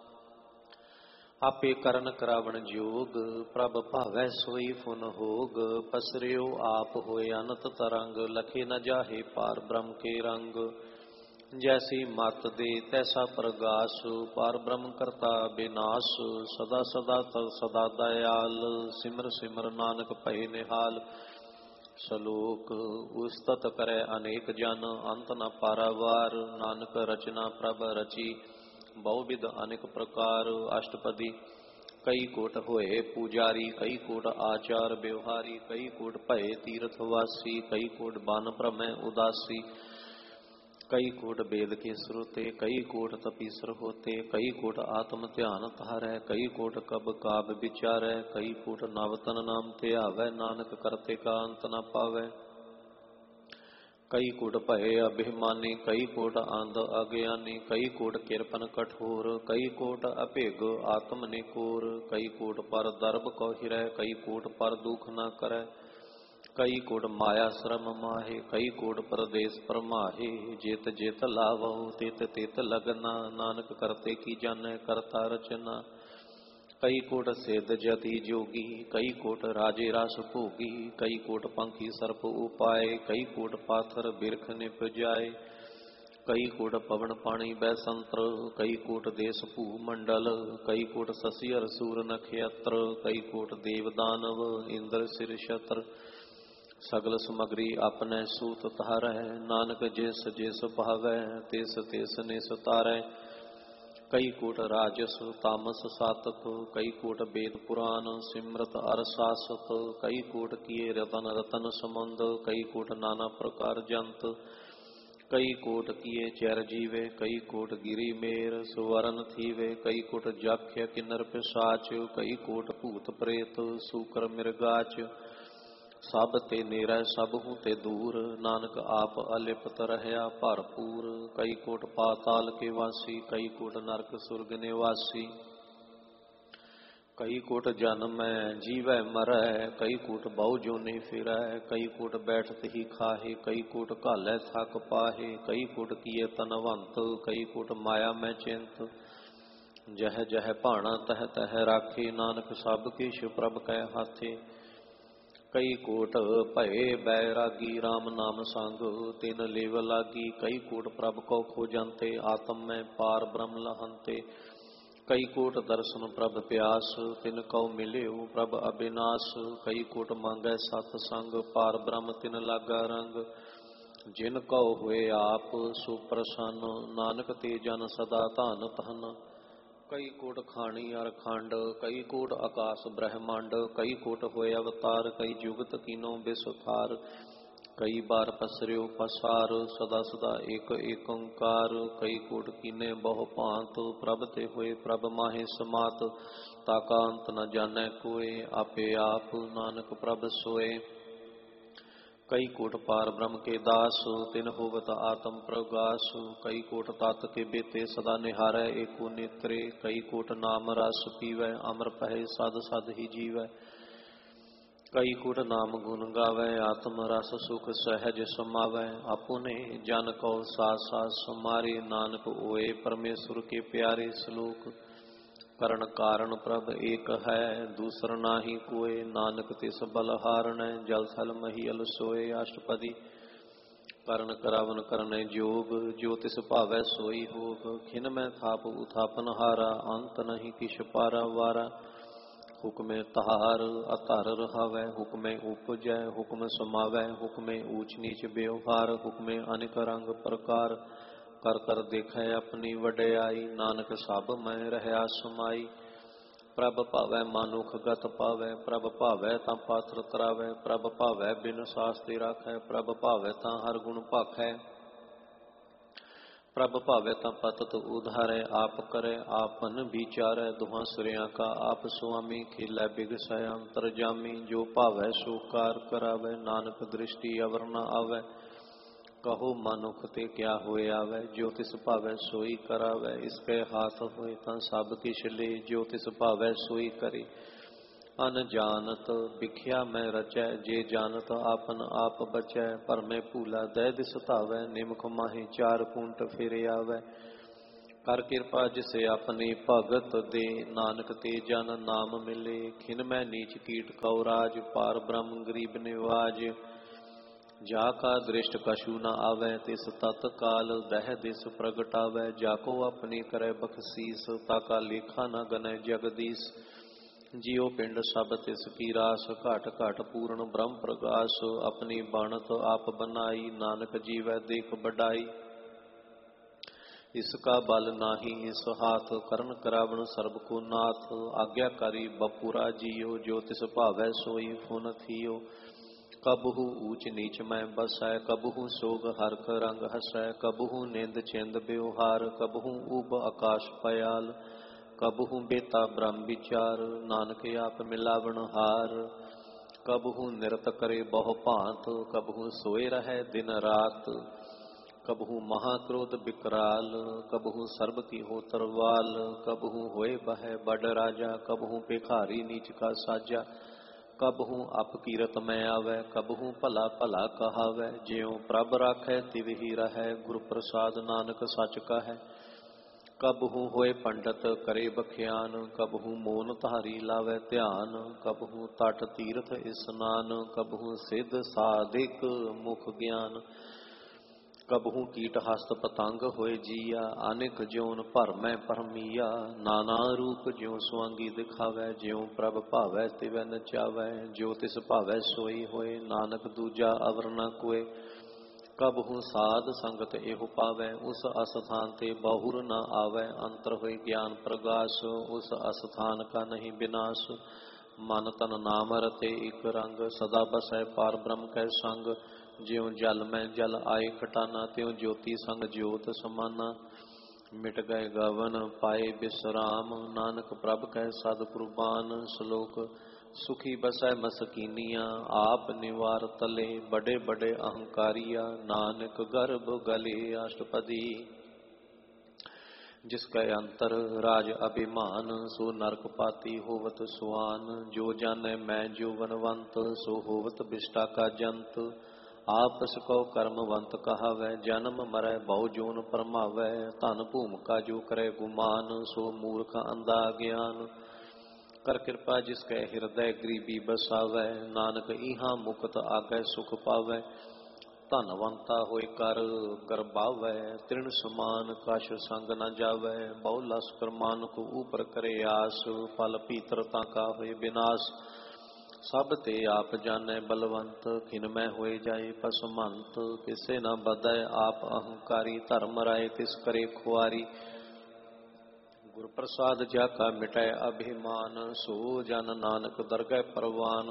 ਆਪੇ ਕਰਨ ਕਰਾਵਣ ਜੋਗ, ਪ੍ਰਭ ਭਾਵੈ ਸੋਈ ਫੁਨ ਹੋਗ। ਪਸਰਿਓ ਆਪ ਹੋਏ ਅਨੰਤ ਤਰੰਗ, ਲਖੇ ਨ ਜਾਹੇ ਪਾਰ ਬ੍ਰਹਮ ਕੇ ਰੰਗ। ਜੈਸੀ ਮਤ ਦੇ ਤੈਸਾ ਪ੍ਰਗਾਸ, ਪਾਰ ਬ੍ਰਹਮ ਕਰਤਾ ਬਿਨਾਸ਼। ਸਦਾ ਸਦਾ ਤਰ ਸਦਾ ਦਇਆਲ, ਸਿਮਰ ਸਿਮਰ ਨਾਨਕ ਭਏ ਨਿਹਾਲ। ਸਲੋਕ ਉਸਤਤ ਕਰੈ ਅਨੇਕ ਜਨ, ਅੰਤ ਨ ਪਾਰਾਵਾਰ। ਨਾਨਕ ਰਚਨਾ ਪ੍ਰਭ ਰਚੀ, ਬਹੁ ਵਿਧ ਅਨੇਕ ਪ੍ਰਕਾਰ। ਅਸ਼ਟਪਦੀ ਕਈ ਕੋਟ ਹੋਏ ਪੂਜਾਰੀ, ਕਈ ਕੋਟ ਆਚਾਰ ਵਿਵਹਾਰੀ। ਕਈ ਕੋਟ ਭਏ ਤੀਰਥ ਵਾਸੀ, ਕਈ ਕੋਟ ਬਨ ਭ੍ਰਮੈ ਉਦਾਸੀ। कई कोट वेद के श्रोते, कई कोट तपीसर होते। कई कोट आत्म ध्यान तारै, कई कोट कब काब विचारै। कई कोट नवतन नाम ध्यावै, नानक करते का अंत न पावै। कई कोट भये अभिमानी, कई कोट आंध अज्ञानी। कई कोट किरपन कठोर, कई कोट अभेग आत्म निकोर। कई कोट पर दर्भ कौ हिरै, कई कोट पर दुख न करै। कई कोट माया श्रम माहे, कई कोट परदेस परमाहे। जेत जेत लावो तित तित लगना, नानक करते की जानै करता रचना। कई कोट सिद्ध जति जोगी, कई कोट राजे रास भोगी। कई कोट पंखी सर्प उपाय, कई कोट पाथर बिरख निप जाए। कई कोट पवन पानी बैसंत्र, कई कोट देश भू मंडल। कई कोट शशि अर सूर नक्षत्र, कई कोट देव दानव इंद्र सिर छत्र। सगल समग्री अपने सूत तारै, नानक जिस जिस भावै तिस तिस निस तारै। कई कोट राजस तामस सातक, कई कोट वेद पुराण सिमरत अर सासत। कई कोट किए रतन रतन संबंध, कई कोट नाना प्रकार जंत। कई कोट किए चैर जीवे, कई कोट गिरी मेर सुवर्ण थीवे। कई कोट जाख्य किन्नर पिशाच, कई कोट भूत प्रेत सूकर मिर्गाच। सब ते नेरै सब हूँ ते दूर, नानक आप अलिपत रहया भरपूर। कई कोट पाताल के वासी, कई कोट नरक सुरग निवासी। कई कोट जन्मै जीवै मरै, कई कोट बहु जोनि फिरै। कई कोट बैठत ही खाहे, कई कोट घालै थक पाहे। कई कोट किए तनवंत, कई कोट माया मैं चिंत। जह जह भाणा तह तह राखे, नानक सब किछ प्रभ कै हाथे। कई कोट भये बैरागी, राम नाम संग तिन लेव लागी। कई कोट प्रभ को खोजंते, आत्म में पार ब्रह्म लहंते। कई कोट दर्शन प्रभ प्यास, तिन कौ मिल्यो प्रभ अविनाश। कई कोट मांगै सत संग, पार ब्रह्म तिन लागा रंग। जिन कौ हुए आप सुप्रसन्न, नानक ते जन सदा धन धन। कई कोट खानी अर खंड, कई कोट आकाश ब्रह्मांड। कई कोट होए अवतार, कई जुगत कीनो बिसुथार। कई बार पसरियो पसार, सदा सदा एक एक ओंकार। कई कोट कीने बहु भांत, प्रभ ते होए प्रभ माहे समात। ताका अंत न जानै कोय, आपे आप नानक प्रभ सोए। कई कोट पार ब्रह्म के दास, तिन होवत आत्म प्रगास। कई कोट तत् के बेते सदा निहारै एको नेत्रे। कई कोट नाम रस पीवै, अमर पहै सद सद ही जीवै। कई कोट नाम गुण गावै, आत्म रस सुख सहज समावै। अपुने जन को सास सास समारे, नानक ओए परमेश्वर के प्यारे। श्लोक करण कारण प्रभ एक है, दूसर नाही कोय। नानक तिस बलहारण, जल थल महियल सोए। अष्टपदी करण करावन करने जोग, जो तिस भावै सोई होग। खिन मैं थाप उथापन हारा, अंत नहीं किछ पारा वारा। हुक्मे तहार अतर रहावै, हुक्मे उपजै हुक्म समावै। हुक्मे ऊच नीच व्यवहार, हुक्मे अनेक रंग प्रकार। कर कर देखै अपनी वड्याई, नानक सब मैं रहया समाई। प्रभ भावै मानुख गत पावै, प्रभ भावै तां पात्र तरावै। प्रभ भावै बिन सास्ते राखै, प्रभ भावै तां हर गुण भाखै। प्रभ भावै तां पतत उधारै, आप करै आपन विचारै। दुहां सिरियां का आप सुआमी, खेलै बिगसै अंतरजामी। जो भावै सो कार करावै, नानक दृष्टि अवर न आवै। कहो मानुख ते क्या होए आवे, जो तिस भावै सोई करावै। इसके हाथ होए तां सब किछ ले, जो तिस भावै सोई करे। अनजानत बिख्या मैं रचै, जे जानत आपन आप बचै। पर मैं भूला दै दिस धावै, निमख माही चार कूंट फिर आवै। कर कृपा जिसे अपने भगत दे, नानक ते जन नाम मिले। खिन मैं नीच कीट कौ राज, पार ब्रह्म गरीब निवाज। जाका दृष्ट कछु न आवे, तिस तत्काल दह दिस प्रगटावै। जाको अपनी करे बख्शीस, ताका लेखा न गनै जगदीश। जियो पिंड सब तिस की रास, घट घट पूर्ण ब्रह्म प्रगास। अपनी बाणत आप बनाई, नानक जीवै देख बड़ाई। इसका बल नाही इस हाथ, करन करावण सर्ब को नाथ। आज्ञाकारी बपुरा जियो, जो तिस भावै सोई फुन थियो। कबहु ऊच नीच मैं बसै, कबहु सोग हरख रंग हसै। कबहु निंद चिंद ब्योहार, कबहु ऊब आकाश पयाल। कबहु बेता ब्रह्म विचार, नानक आप मिलावण हार। कबहु निरत करे बहु भांत, कबहु सोए रहे दिन रात। कबहु महाक्रोध विकराल, कबहु सर्ब की हो तरवाल। कबहु होए बह बड़ राजा, कबहु भिखारी नीच का साजा। कबहू अपकीरत मैं आवे, कबहू भला भला कहावै। ज्यों प्रभ राखै तिवहि रहै, गुर प्रसाद नानक सच कहै। कबहू होए पंडित करे बख्यान, कबहू मोन धारी लावै ध्यान। कबहू तट तीर्थ स्नान, कबहू सिद्ध साधिक मुख ज्ञान। कबहू कीट हस्त पतंग होए जिया, अनेक ज्योन भर मैं परमिया। नाना रूप ज्यों सुआंगी दिखावै, ज्यों प्रभ भावै तिवै नचावै। जो तिस भावै सोई होए, नानक दूजा अवर न कोय। कबहू साध संगत एहु पावै, उस अस्थान ते बहुर न आवै। अंतर होए ज्ञान प्रगास, उस अस्थान का नहीं विनाश। मन तन नाम रते एक रंग, सदा बसै पार ब्रह्म कै संग। ज्यों जल में जल आए खटाना, त्यों ज्योति संग ज्योत समाना। मिट गए गवन पाए विश्राम, नानक प्रभ कह सद कुर्बान। श्लोक सुखी बसै मसकीनिया, आप निवार तले। बड़े बड़े अहंकारिया, नानक गर्भ गले अष्टपदी। जिसके अंतर राज अभिमान, सो नरक पाती होवत सुआन। जो जाने मैं जो वनवंत, सो होवत बिष्टा का जंत। आपस को कर्मवंत कहावै, जन्म मरै बहु जोन परमावै। धन भूमिका जो करे गुमान, सो मूर्ख अंधा ज्ञान। कर कृपा जिसके हृदय गरीबी बसावै, नानक इहाँ मुकत आगे सुख पावै। धनवंता होए कर गर्भावै, तृण समान कछ संग न जावै। बहु लश्कर मानक ऊपर करे आस, फल पीतरता का होए विनाश। सब ते आप जाने बलवंत, खिन मैं होए जाए पसमंत। किसे न बदय आप अहंकारी, धर्म राय तिस करे खुआरी। गुर प्रसाद जाका मिटै अभिमान, सो जन नानक दरगह परवान।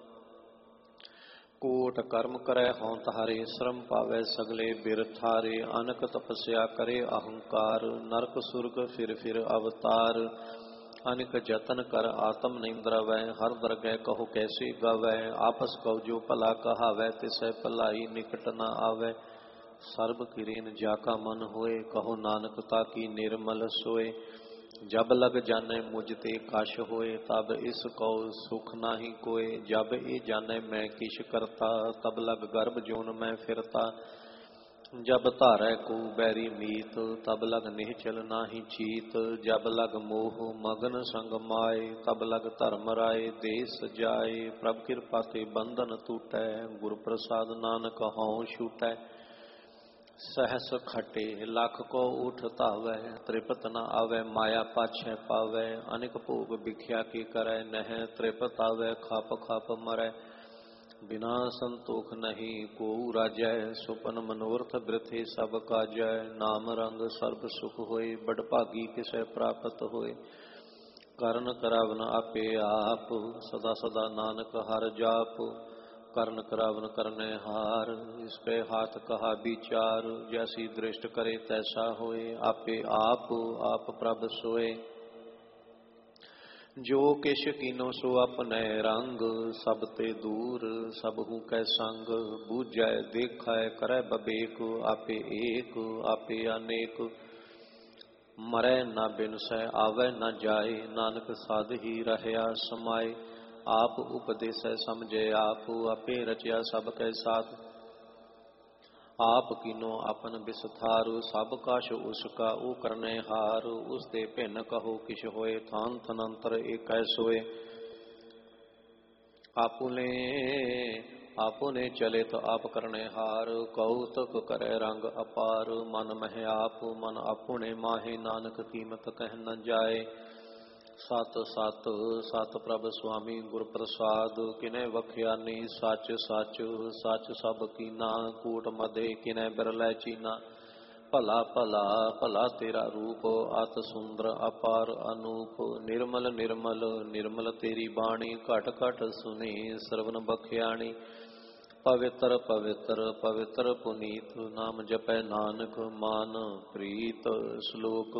कोट कर्म करे हों तारे, श्रम पावे सगले बिर ठारे। अनक तपस्या करे अहंकार, नरक सुरग फिर फिर अवतार। अनिक जतन कर आत्म निंद्रवै, हर दरगह कहो कैसे गावै। आपस कहो जो भला कहावै, तिसै भलाई निकट न आवै। सर्ब किरेन जाका मन होए, कहो नानक ताकी निर्मल सोए। जब लग जाने मुझ ते कश होए, तब इस कहो सुख नाही कोय। जब ए जाने मैं किश करता, तब लग गर्भ जोन मैं फिरता। जब धारै को बैरी मीत, तब लग निहचल नाही चीत। जब लग मोह मगन संग माए, तब लग धर्म राय देश जाए। प्रभ कृपा ते बंधन टूटै, गुर प्रसाद नानक हौं छूटै। सहस खटे लख को उठ धावै, तृपत न आवे माया पाछै पावै। अनेक भोग भिख्या के करै, नह तृपत आवे खप खप मरै। बिना संतोख नहीं को राजै, सुपन मनोरथ वृथे सब काजै। नाम रंग सर्ब सुख होए, बड़ भागी किसै प्राप्त होए। करन करावन आपे आप, सदा सदा नानक हर जाप। करन करावन करने हार, इसके हाथ कहा विचार। जैसी दृष्ट करे तैसा होए, आपे आप आप प्रभ सोए। जो किश कीनो सो अपने रंग, सब ते दूर सबहु कै संग। बूझै देखै करै बबेक, आपे एक आपे अनेक। मरै न बिनसै आवे न जाए, नानक साध ही रहया समाए। आप उपदेश समझे आप, आपे रचिया सब कै साथ। आप किनो अपन बिसथारु, सब काश उसका ऊ करने हार। उसते भिन्न कहो किश होए, थान थनंतर एक सोए। आपुने आपुने चले तो आप करने हार, कौतक करे रंग अपार। मन मह आप मन आपुने माहे, नानक कीमत कह न जाए। सत सत सत प्रभ स्वामी गुर प्रसाद, किने वख्यानी सच सच सच सब कीना। कूट मदे किने बिरलै चीना, भला भला भला तेरा रूप। अत सुंदर अपार अनूप, निर्मल निर्मल निर्मल तेरी बाणी। घट घट सुनी श्रवण बख्याणी, पवित्र पवित्र पवित्र पुनीत। नाम जपै नानक मान प्रीत। श्लोक।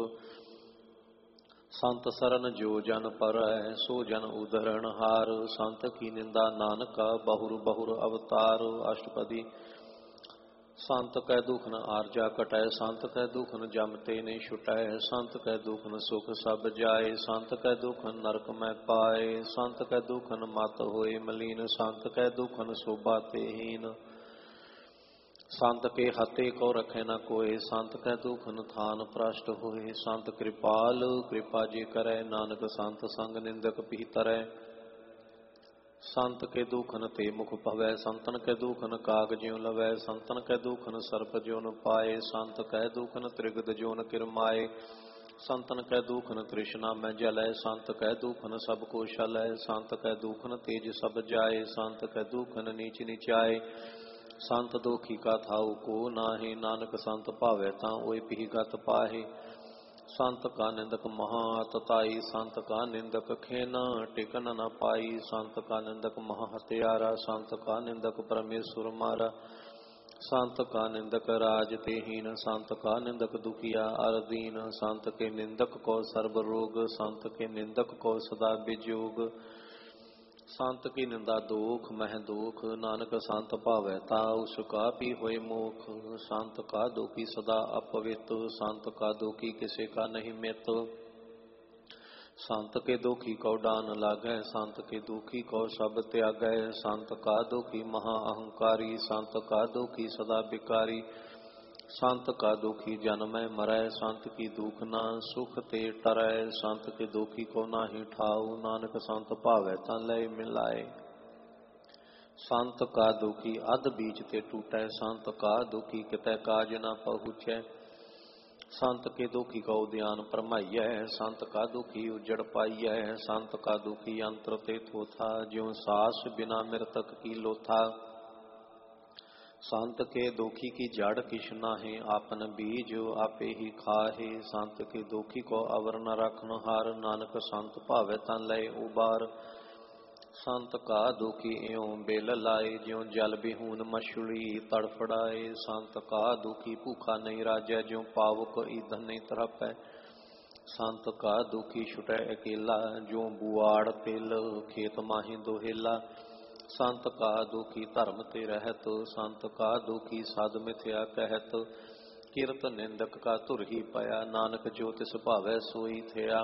संत सरन जो जन परै, सो जन उद्धरण हार। संत की निंदा नानका, बहुर बहुर अवतार। अष्टपदी। संत कै दुख न आरजा कटै, संत कै दुख न जमते नहीं छुटै। संत कै दुख न सुख सब जाए, संत कै दुख न नरक में पाए। संत कै दुख न मत होए मलीन, संत कै दुख न शोभा तेहीन। संत के हते को रखे न कोय, संत कै दुख न थान भ्रष्ट होए। संत कृपाल कृपा जे करे, नानक संत संग निंदक पीतरै। संत के दुख न ते मुख भवै, संतन के दुख न काग ज्यों लवै। संतन के दुख न सर्प ज्यों न पाए, संत कै दुख न त्रिगद ज्यों न किरमाए। संतन कै दुख न तृष्णा में जलै, संत कै दुख न सब को शलै। संत कै दुख न तेज सब जाए, संत कै दुख न नीच नीचाए। संत दोखी का थाऊ को नाहे, नानक संत भावै तां ओय पिहि गत पाहे। संत का निंदक महातताई, संत का निंदक खेन टिकन न पाई। संत का निंदक महाहत्यारा, संत का निंदक परमेश्वर मारा। संत का निंदक राज तेहीन, संत का निंदक दुखिया अर दीन। संत के निंदक को सर्ब रोग, संत के निंदक को सदा विजोग। संत की निंदा दोख मह दोख, नानक संत भावै ता उसका भी होए मोख। संत का दोखी सदा अपवित, संत का दोखी किसी का नहीं मित। संत के दोखी को डान लागै, संत के दोखी को सब त्यागै। संत का दोखी महा अहंकारी, संत का दोखी सदा विकारी। संत का दुखी जन्मै मरै, संत की दुख ना सुख ते टरै। संत के दुखी को नाही ठाऊ, नानक संत भावै तां लय मिलाए। संत का दुखी अध बीच ते टूटै, संत का दुखी कितै काज न पहुँचै। संत के दुखी को उद्यान परमाइयै, संत का दुखी उजड़ पाइयै। संत का दुखी अंतर ते थोथा, ज्यों सास बिना मृतक की लोथा। संत के दुखी की जड़ किछ नाहि, आपन बीज आपे ही खाहे। संत के दुखी को अवर न रखन हार, नानक संत भावै तां लय उबार। संत का दुखी एवं बेल लाए, ज्यों जल बिहून मछली तड़फड़ाए। संत का दुखी भूखा नहीं राजै, ज्यों पावक ईंधन नहीं तड़पै। संत का दुखी छुटै अकेला, ज्यों बुआड़ तिल खेत माही दोहेला। संत का दुखी धर्म ते रहत, संत का दुखी साध मिथ्या कहत। किरत निंदक का धुर ही पाया, नानक जो तिस भावै सोई थिया।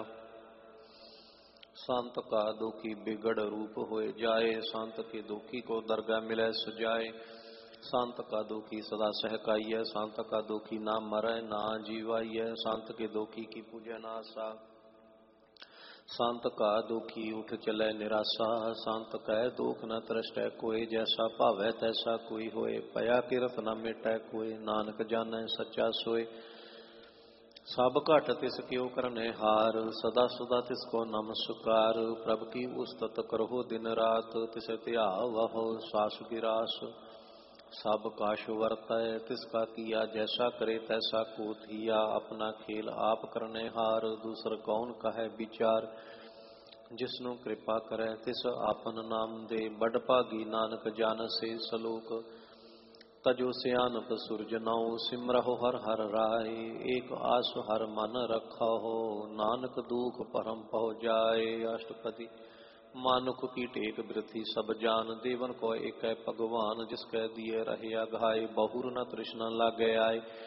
संत का दुखी बिगड़ रूप होए जाए, संत के दुखी को दरगाह मिलै सुजाए। संत का दुखी सदा सहकाइय, संत का दुखी ना मरै ना जीवाइय। संत के दुखी की पूजै ना आसा, संत का दुखी उठ चलै निराशा। संत कह दुख न तरसै कोय, जैसा भावै तैसा कोई होए। पया किरत न मिटै कोय, नानक जानै सच्चा सोय। सब घट तिस क्यों करने हार, सदा सदा तिसको नमस्कार। प्रभ की उस्तत करहो दिन रात, तिस ध्यावहो सास गिरास। सब काश वर्तै तिसका किया, जैसा करे तैसा को थिया। अपना खेल आप करने हार, दूसर कौन कहे विचार। जिसनु कृपा करे तिस आपन नाम दे, बड़ भागी नानक जान से सलोक। तजो सियानत सूरज नौ, सिमरहो हर हर राय। एक आस हर मन रखहो, नानक दुख परम पहुँ जाए। अष्टपदी। मानुख की टेक वृथि सब जान, देवन को एक भगवान। जिसके दिए रहे घाय, बहुर न तृष्णा लागे आए।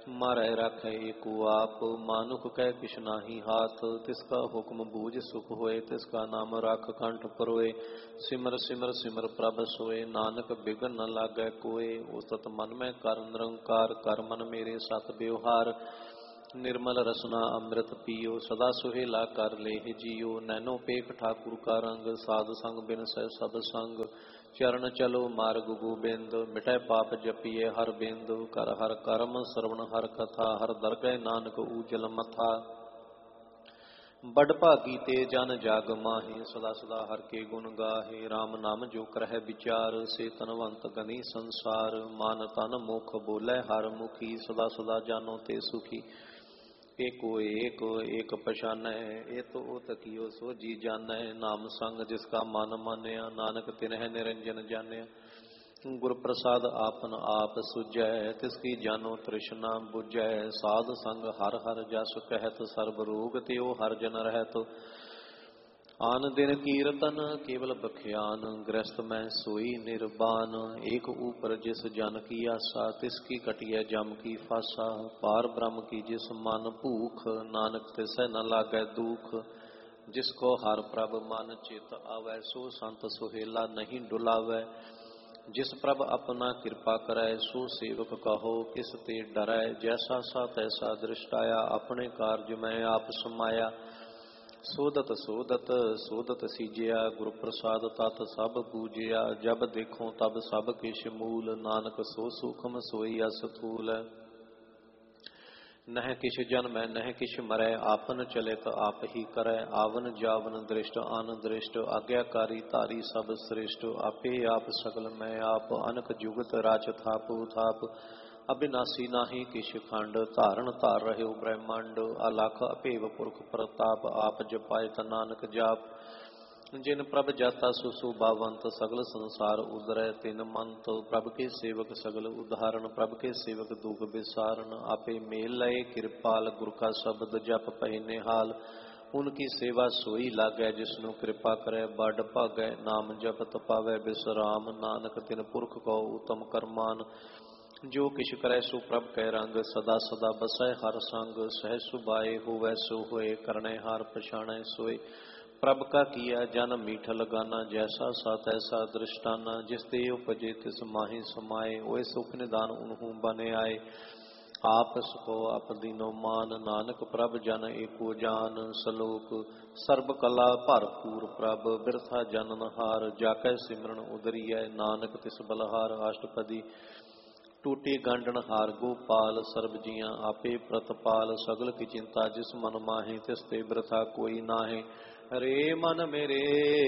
मारै राखै एको आप, मानुख कह किछ नाही हाथ। तिसका हुक्म बूझ सुख होए, तिसका नाम राख कंठ परोए। सिमर सिमर सिमर प्रभ सोए, नानक बिघन न लागै कोय। उसत मन में कर निरंकार, कर मन मेरे सत व्यवहार। निर्मल रसना अमृत पियो, सदा सुहेला कर लेह जियो। नैनो पेख ठाकुर का रंग, साध संग बिन सै सब संग। चरण चलो मार्ग गोबिंद, मिटै पाप जपिए हर बिंद। कर हर कर्म श्रवण हर कथा, हर दरगह नानक ऊजल मथा। बड़ भागी ते जन जाग माहे, सदा सदा हर के गुण गाहे। राम नाम जो करह विचार, से तनवंत गनी संसार। मान तन मुख बोलै हर मुखी, सदा सदा जानो ते सुखी। एको एक एक पछानै, ए तो ओत कियो सो जी जानै। नाम संग जिसका मन मानया, नानक तिन्ह निरंजन जानिया। गुर प्रसाद आपन आप सुझै, तिसकी जानो तृष्णा बुझै। साध संग हर हर जस कहत, सर्ब रोग त्यो हर जन रहत। आन दिन कीरतन केवल बख्यान, गृहस्थ में सोई निर्बान। एक ऊपर जिस जन की आशा, तिसकी कटिय जम की फासा। पार ब्रह्म की जिस मन भूख, नानक तिसै न लागै दुख। जिसको हर प्रभ मन चित आवै, सो संत सुहेला नहीं डुलावै। जिस प्रभ अपना कृपा करै, सो सेवक कहो किस ते डरै। जैसा सा तैसा दृष्टाया, अपने कार्य में आप समाया। सोदत सोदत सोदत सीजिया, गुरु प्रसाद तत् सब पूजिया। जब देखो तब सब किश मूल, नानक सो सूखम सोई असथूल। नह किश जन्मै नह किश मरै, आपन चलित आप ही करै। आवन जावन दृष्ट अन दृष्ट, आज्ञाकारी धारी सब श्रेष्ठ। आपे आप सकल मैं आप, अनक जुगत राच थाप थाप। अविनाशी नाही किश खंड, धारण धार रहे ब्रह्मांड। अलख अभेव पुरख प्रताप, आप जपायत नानक जाप। जिन प्रभ जाता सुशोभावंत, सगल संसार उदरै तिन मंत। प्रभ के सेवक सगल उदाहरण, प्रभ के सेवक दुख विसारण। आपे मेल लय कृपाल, गुर का शब्द जप पै निहाल। उनकी सेवा सोई लागै, जिसनु कृपा करे बड़ भागै। नाम जपत पावै बिसराम, नानक तिन पुरख को उत्तम करमान। जो किछ करै सो प्रभ कै रंग, सदा सदा बसै हर संग। सहज सुभाए होवै सो होए, करनै हार पछाणै सोए। प्रभ का किया जन मीठ लगाना, जैसा सा तैसा दृष्टाना। जिस ते उपजे तिस माहि समाए, ओए सुख निदान उनहु बन आए। आप सुखो आप दीनो मान, नानक प्रभ जन एको जान। सलोक सर्ब कला भरपूर प्रभ, बिरथा जनन हार। जाकै सिमरन उदरियै, नानक तिस बलहार। अष्टपदी टूटी गंडन हार गोपाल, सर्ब जियां आपे प्रतपाल। सगल की चिंता जिस मन माहे, तिस ते वृथा कोई नाहे। रे मन मेरे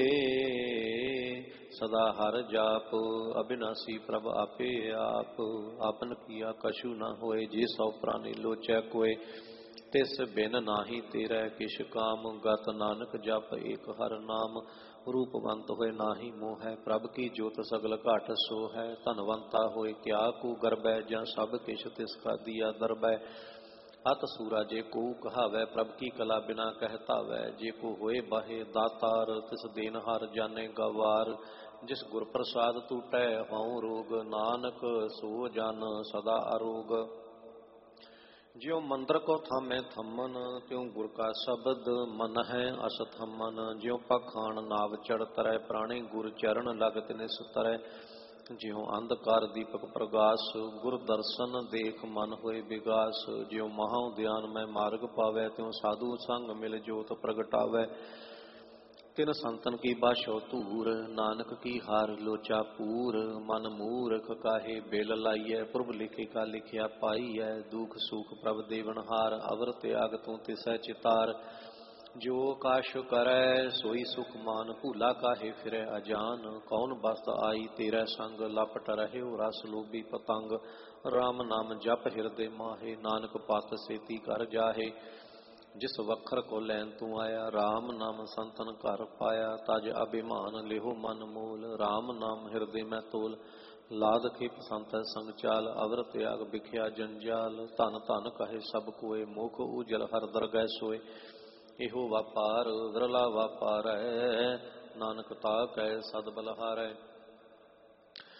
सदा हर जाप, अविनाशी प्रभ आपे आप। आपन किया कछु न होए, जे सौ प्राणी लोचै कोय। तिस बिन नाही तेरै किश काम, गत नानक जप एक हर नाम। रूपवंत होए नाही मोहै, प्रभ की जोत सगल घट सो है। धनवंता होए क्या को गर्बै, ਜਾਂ सब किछ तिसका दिया दरबै। अत सूरा जे को कहावै, प्रभ की कला बिना कहतावै। जे को होए बाहे दातार, तिस देन हर जाने गवार। जिस गुर प्रसाद टूटै हਉ रोग, नानक सो जन सदा अरोग। ज्यों मंदिर को थामे थमन, त्यों गुर का शब्द मन है असथमन। ज्यों पखान नाव चढ़ तरै, प्राणी गुर चरण लगत निस तरै। ज्यों अंधकार दीपक प्रगास, गुर दर्शन देख मन होए विगास। ज्यों महा उद्यान में मार्ग पावै, त्यों साधु संग मिल जोत प्रगटावै। तिन संतन की बाशो धूर, नानक की हार लोचा पूर। मन मूर्ख काहे बिल लाइय, प्रभ लिखे का लिखिया पाइय। दुख सुख प्रभ देवन हार, अवर त्याग तू तिसै चितार। जो काश करै सोई सुख मान, भूला काहे फिरै अजान। कौन बस्त आई तेरै संग, लपट रहे रस लोभी पतंग। राम नाम जप हिरदे माहे, नानक पत सेती कर जाहे। जिस वखर को लैन तू आया, राम नाम संतन घर पाया। तज अभिमान लिहो मन मूल, राम नाम हृदय में तोल। लाद खिप संत संग चाल, अवर त्याग बिख्या जंजाल। धन धन कहे सब कोय, मुख उजल हर दरगह सोय। इहो वापार विरला वापार है, नानक ताकै सद बलहारै।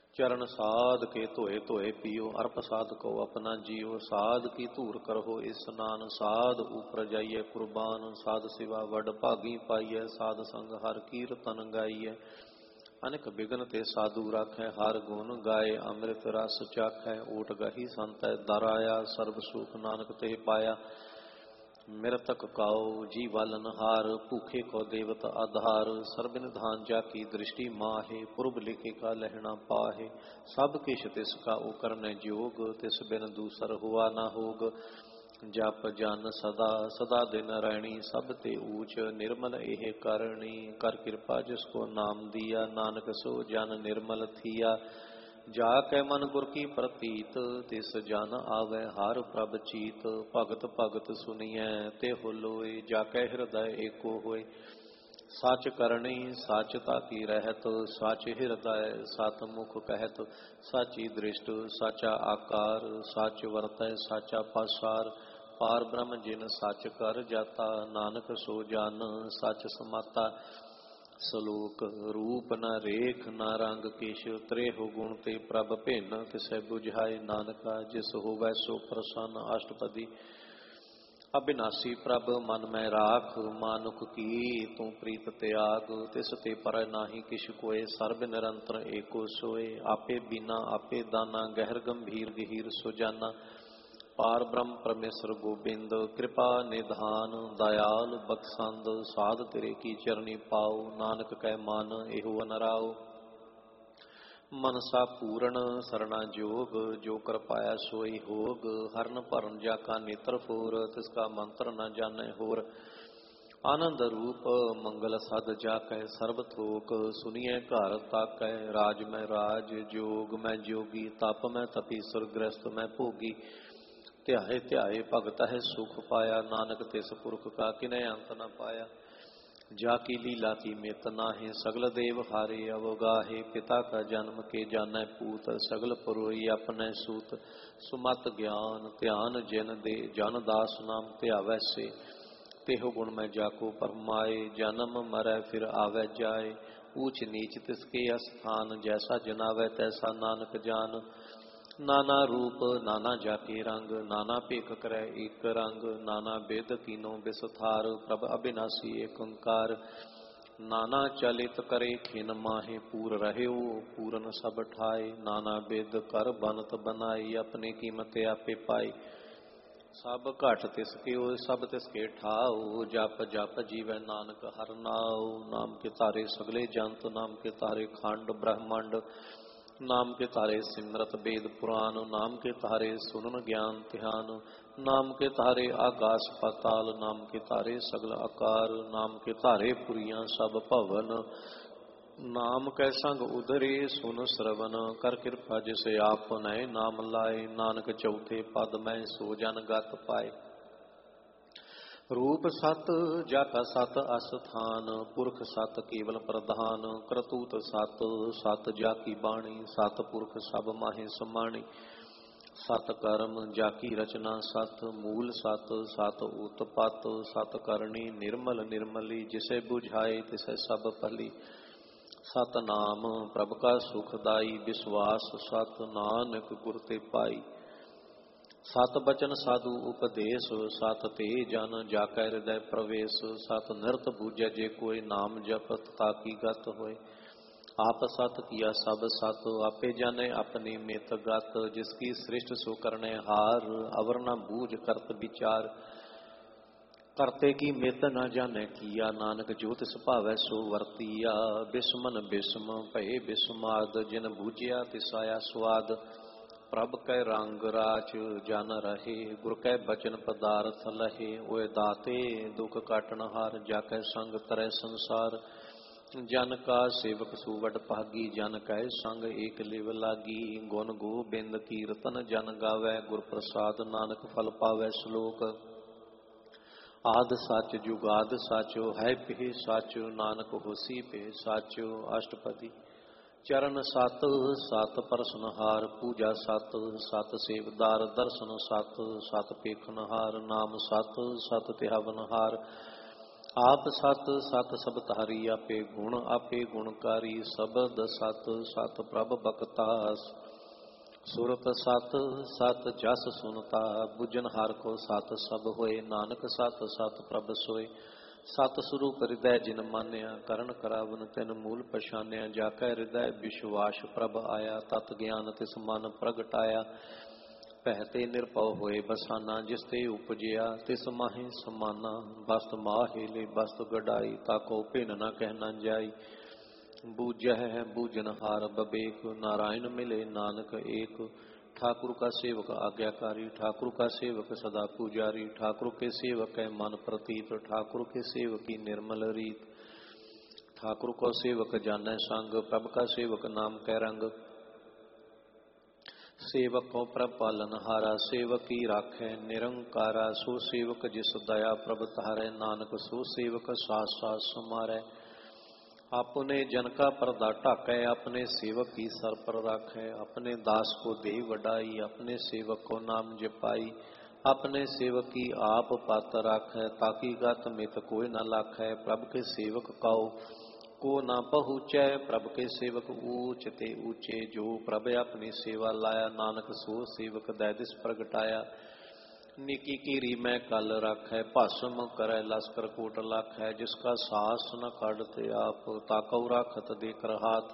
चरण साध के धोए धोए पियो, अर्प साध को अपना जियो। साध की धूर करहो स्नान, साध ऊपर जाइए कुर्बान। साध सिवा वड भागी पाइए, साध संग हर कीरतन गाइए। अनेक बिघन ते साधु राखै, हर गुण गाए अमृत रस चाखै। ऊट गही संत दर आया, सर्ब सुख नानक ते पाया। मृतक काओ जीवालन हार, भूखे को देवत आधार। सर्बिन धान जाकी दृष्टि माहे, पुरब लिखे का लहना पाहे। सब किश तिसका उकरने जोग, तिस बिन दूसर हुआ ना होग। जप जन सदा सदा दिन रैणी, सब ते ऊच निर्मल एह करणी। कर कृपा जिसको नाम दिया, नानक सो जन निर्मल थिया। जाकै मन गुर की प्रतीत, तिस जन आवे हर प्रभ चीत। भगत भगत सुनिए ते हो लोय, जाकै हृदय एको होय। सच करणी सच ताकी रहत, सच हृदय सत मुख कहत। साची दृष्ट साचा आकार, सच वरतै साचा पासार। पार ब्रह्म जिन सच कर जाता, नानक सो जन सच समाता। सलोक रूप न रेख न रंग केश, त्रेहो गुण ते प्रभ भिन्न। तिसै बुझाए नानका, जिस होवै सो प्रसन्न। अष्टपदी। अविनाशी प्रभ मन में राख, मानुख की तू प्रीत त्याग। तिस ते पर नाही किछ कोय, सर्ब निरंतर एको सोय। आपे बिना आपे दाना, गहर गंभीर गहीर सुजाना। पार ब्रह्म परमेश्वर गोबिंद, कृपा निधान दयाल बख्शंद। साध तेरे की चरनी पाओ, नानक कै मान एहो अनराओ। मनसा पूर्ण सरना जोग, जो कर पाया सोई होग। हरन भरन जाका नेत्र फोर, तिसका मंत्र न जाने होर। आनंद रूप मंगल सद जाकै, सर्ब थोक सुनिए घर ताकै। राज में राज जोग में जोगी, तप में तपीसुर गृहस्थ में भोगी। ध्याए ध्याए भगत है सुख पाया, नानक तिस पुरख का किनै अंत न पाया। जाकी लीला की मित नाहि, सगल देव हारे अवगाहे। पिता का जन्म के जानै पूत, सगल पुरोई अपने सूत। सुमत ज्ञान ध्यान जिन दे, जन दास नाम ध्यावै से। तेहो गुण में जाको परमाए, जन्म मरै फिर आवे जाए। ऊच नीच तिसके अस्थान, जैसा जनावै तैसा नानक जान। नाना रूप नाना जाके रंग, नाना भेख करै एक रंग। नाना बेद कीनो बिसथार, प्रभ अविनाशी एक ओंकार। नाना चलित करे खिन माहे, पूर रहे पूरन सब ठाए। नाना बेद कर बनत बनाई, अपने कीमत आपे पाई। सब घट तिसके होय, सब तिसके ठाओ। जप जप जीवै नानक हर नाओ। नाम के तारे सगले जंत, नाम के तारे खंड ब्रह्मंड। नाम के तारे सिमरत वेद पुराण, नाम के तारे सुनन ज्ञान ध्यान। नाम के तारे आकाश पाताल, नाम के तारे सगल आकार। नाम के तारे पुरियां सब भवन, नाम कै संग उधरे सुन श्रवण। कर कृपा जिसे आपनै नाम लाए, नानक चौथे पद में सो जन गत पाए। रूप सत जाका सत अस्थान, पुरख सत केवल प्रधान। करतूत सत सत जाकी बाणी, सत पुरख सब माहे समाणी। सत कर्म जाकी रचना सत, मूल सत सत उत्पत। सत करणी निर्मल निर्मली, जिसे बुझाए तिसे सब भली। सत नाम प्रभ का सुखदाई, विश्वास सत नानक गुर ते पाई। सत बचन साधु उपदेश, सत ते जन जाकै हृदय प्रवेश। सत नृत बूझै जे कोई, नाम जपत ताकी गत होय। आप सत किया सब सत, आपे जाने अपनी मित गत। जिसकी सृष्ट सो करने हार, अवर न बूझ करत विचार। करते की मित न जाने किया, नानक जो तिस भावै सो वरतिया। बिस्मन बिस्म भये बिस्माद, जिन बूझिया तिस आया स्वाद। प्रभ कै रंग राच जन रहे, गुर कै बचन पदार्थ लहे। ओए दाते दुख काटन हार, जाकै संग तरै संसार। जन का सेवक सुवड भागी, जन कै संग एक लिव लागी। गुण गोबिंद कीर्तन जन गावै, गुर प्रसाद नानक फल पावै। श्लोक। आद सच जुगाद साचो, है पे साचो नानक होसी पे साचो। अष्टपदी। चरण सत सत परसनहार, पूजा सत सत सेवदार। दर्शन सत सत पेखनहार, नाम सत सत तिहावनहार। ਆਪ ਸਤ ਸਤ ਸਭ ਤਾਰੀ, ਆਪੇ ਗੁਣ ਆਪੇ ਗੁਣਕਾਰੀ। ਸ਼ਬਦ ਸਤ ਸਤ ਪ੍ਰਭ ਬਖਤਾਸ, ਸੁਰਤ ਸਤ ਸਤ ਜਸ ਸੁਨਤਾ। ਬੁਝਨ ਹਰ ਕੋ ਸਤ ਸਭ ਹੋਏ, ਨਾਨਕ ਸਤ ਸਤ ਪ੍ਰਭ ਸੋਏ। ਸਤ ਸਰੂਪ ਹਿਰਦੈ ਜਿਨ ਮਾਨਿਆ, ਕਰਨ ਕਰਾਵਨ ਤਿਨ ਮੂਲ ਪਛਾਨਿਆ। ਜਾ ਕੈ ਹਿਰਦੈ ਵਿਸ਼ਵਾਸ ਪ੍ਰਭ ਆਇਆ, ਤਤ ਗਿਆਨ ਤਿਸ ਮਨ ਪ੍ਰਗਟਾਇਆ। ਪਹਿ ਤੇ ਨਿਰਭਉ ਹੋਏ ਬਸਾਨਾ, ਜਿਸ ਤੇ ਉਪਜਿਆ ਤਿਸ ਮਾਹੇ ਸਮਾਨਾ। ਬਸਤ ਮਾਹੇ ਲੈ ਬਸਤ ਗਡਾਈ, ਤਾਕੋ ਭਿੰਨ ਨ ਕਹਿ ਨ ਜਾਈ। ਬੂਝਹਿ ਬੂਝਨ ਹਾਰ ਬਬੇਕ, ਨਾਰਾਇਣ ਮਿਲੇ ਨਾਨਕ ਏਕ। ठाकुर का सेवक आज्ञाकारी, ठाकुर का सेवक सदा पुजारी। ठाकुर के सेवक है मन प्रतीत, ठाकुर के सेवक की निर्मल रीत। ठाकुर को सेवक जानै संग, प्रभ का सेवक नाम कै रंग। सेवक को प्रभ पालन हारा, सेवक की राखै निरंकारा। सो सेवक जिस दया प्रभ तारै, नानक सो सेवक सास सास समारै। अपने जन का पर्दा ढाकै, अपने सेवक की सर पर राखै। अपने दास को दे वडाई, अपने सेवक को नाम जपाई। अपने सेवक की आप पत राखै, ताकि गत मित कोई न लाखै। प्रभ के सेवक काओ को न पहुँचै, प्रभ के सेवक ऊंच ते ऊंचे। जो प्रभ अपनी सेवा लाया, नानक सो सेवक दै दिस प्रगटाया। निकी कीरी मैं कल राखै, भस्म करै लश्कर कोट लाखै। जिसका साहस न काढ़ते आप, ताकौ राखत देकर हाथ।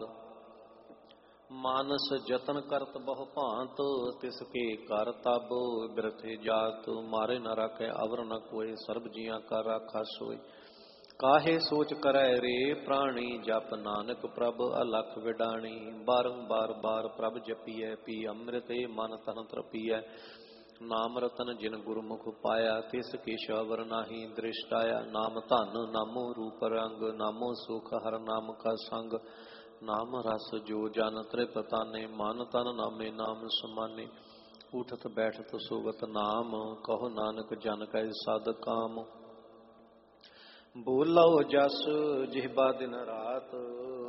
मानस जतन करत बहु भांत, तिसके कर तब बिरथे जात। मारे न राखै अवर न कोय, सर्ब जियां का राखा सोय। काहे सोच करै रे प्राणी, जप नानक प्रभ अलख विडाणी। बारंबार बार प्रभ जपिए, पी अमृत मन तन तृपिए। नाम रतन जिन गुरमुख पाया, तिस केश अवर नाही दृष्टाया। नाम धन नामो रूप रंग, नामो सुख हर नाम का संग। नाम रस जो जन तृपताने, मन तन नामे नाम समाने। उठत बैठत सोवत नाम, कहो नानक जन कै सद काम। बोलो जस जिह्बा दिन रात,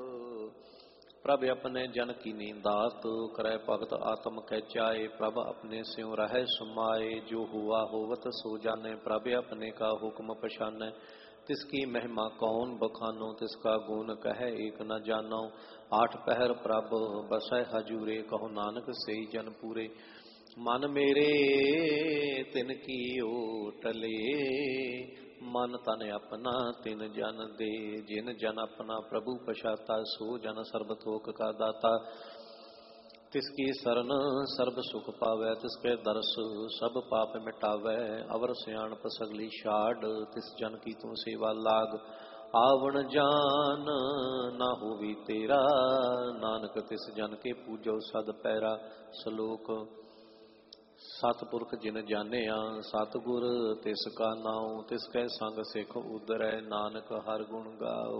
प्रभ अपने जन की नींदात। करे भगत आत्म कै चाहे, प्रभ अपने स्यों रहे समाये। जो हुआ होवत सो जाने, प्रभ अपने का हुक्म पछानै। तिसकी महिमा कौन बखानो, तिसका गुण कहे एक न जानो। आठ पहर प्रभ बसै हजूरे, कहो नानक सेई जन पूरे। मन मेरे तिन की ओटले, मन तन अपना तिन जन दे। जिन जन अपना प्रभु पछाता, सो जन सर्बतोक का दाता। तिसकी सरन सर्ब सुख पावै, तिसके दर्श सब पाप मिटावै। अवर सियाणप सगली छाड़, तिस जन की तू सेवा लाग। आवण जान ना होवी तेरा, नानक तिस जन के पूजो सद पैरा। सलोक सतपुरख जिन जानिया, सतगुर तिसका नाउ। तिसकै संग सिख उदरै, नानक हर गुण गाओ।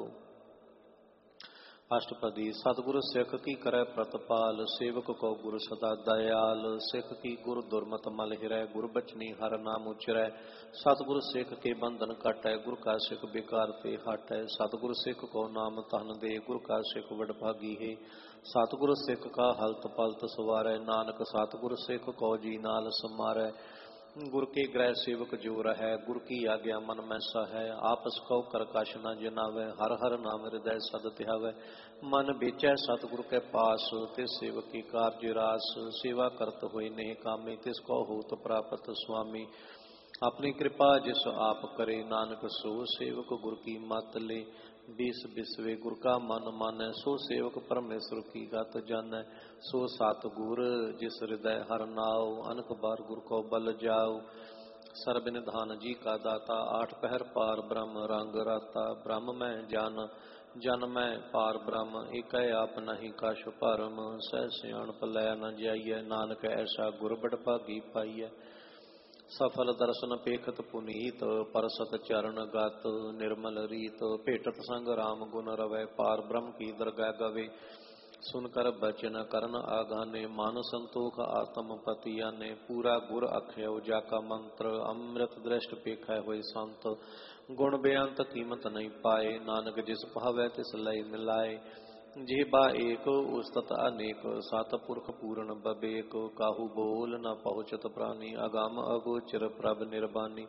अष्टपदी। सतगुरु सिख की करे प्रतपाल, सेवक को गुरु सदा दयाल। सिख की गुरु दुर्मत मल हिरै, गुरु बचनी हर नाम उचरै। सतगुरु सिख के बंधन कटै, गुरु का सिख बेकार ते हटै। सतगुरु सिख को नाम धन दे, गुरु का सिख वडभागी है। सतगुरु सिख का हलत पलत सवारै, नानक सतगुरु सिख को जी नाल समारै। गुर के ग्रह सेवक जो रहै, गुर की आज्ञा मन में सहै। आपस को कर कश न जनावै, हर हर नाम हृदय सद ध्यावै। मन बेचै सतगुरु के पास, तिस सेवक की कार्य रास। सेवा करत होए नेह कामी, तिसको होत प्राप्त स्वामी। अपनी कृपा जिस आप करे, नानक सो सेवक गुर की मत ले। बीस बिसवे गुर का मन मानै, सो सेवक परमेश्वर की गत जानै। सो सतगुर जिस हृदय हर नाओ, अनक बार गुर को बल जाओ। सर्ब निधान जी का दाता, आठ पहर पार ब्रह्म रंग राता। ब्रह्म में जान जन में पार ब्रह्म, एक आप नहीं कछ परम। सह सियाणप लै न जाइए, नानक ऐसा गुर बड़ भागी पाइए। सफल दर्शन पेखत पुनीत, परसत चरण गत निर्मल रीत। भेटत संग राम गुण रवै, पार ब्रह्म की दरगाह गवे। सुनकर बचन करन आगाने, मान संतोख आत्म पति आने। पूरा गुर अख्यो जाका मंत्र, अमृत दृष्ट पेखै होय संत। गुण बेअंत कीमत नहीं पाए, नानक जिस भावै तिस लय मिलाए। जेबा एक उस्तत अनेक, सतपुरख पूर्ण बबेक। काहू बोल न पहुँचत प्राणी, अगम अगोचर प्रभ निर्बानी।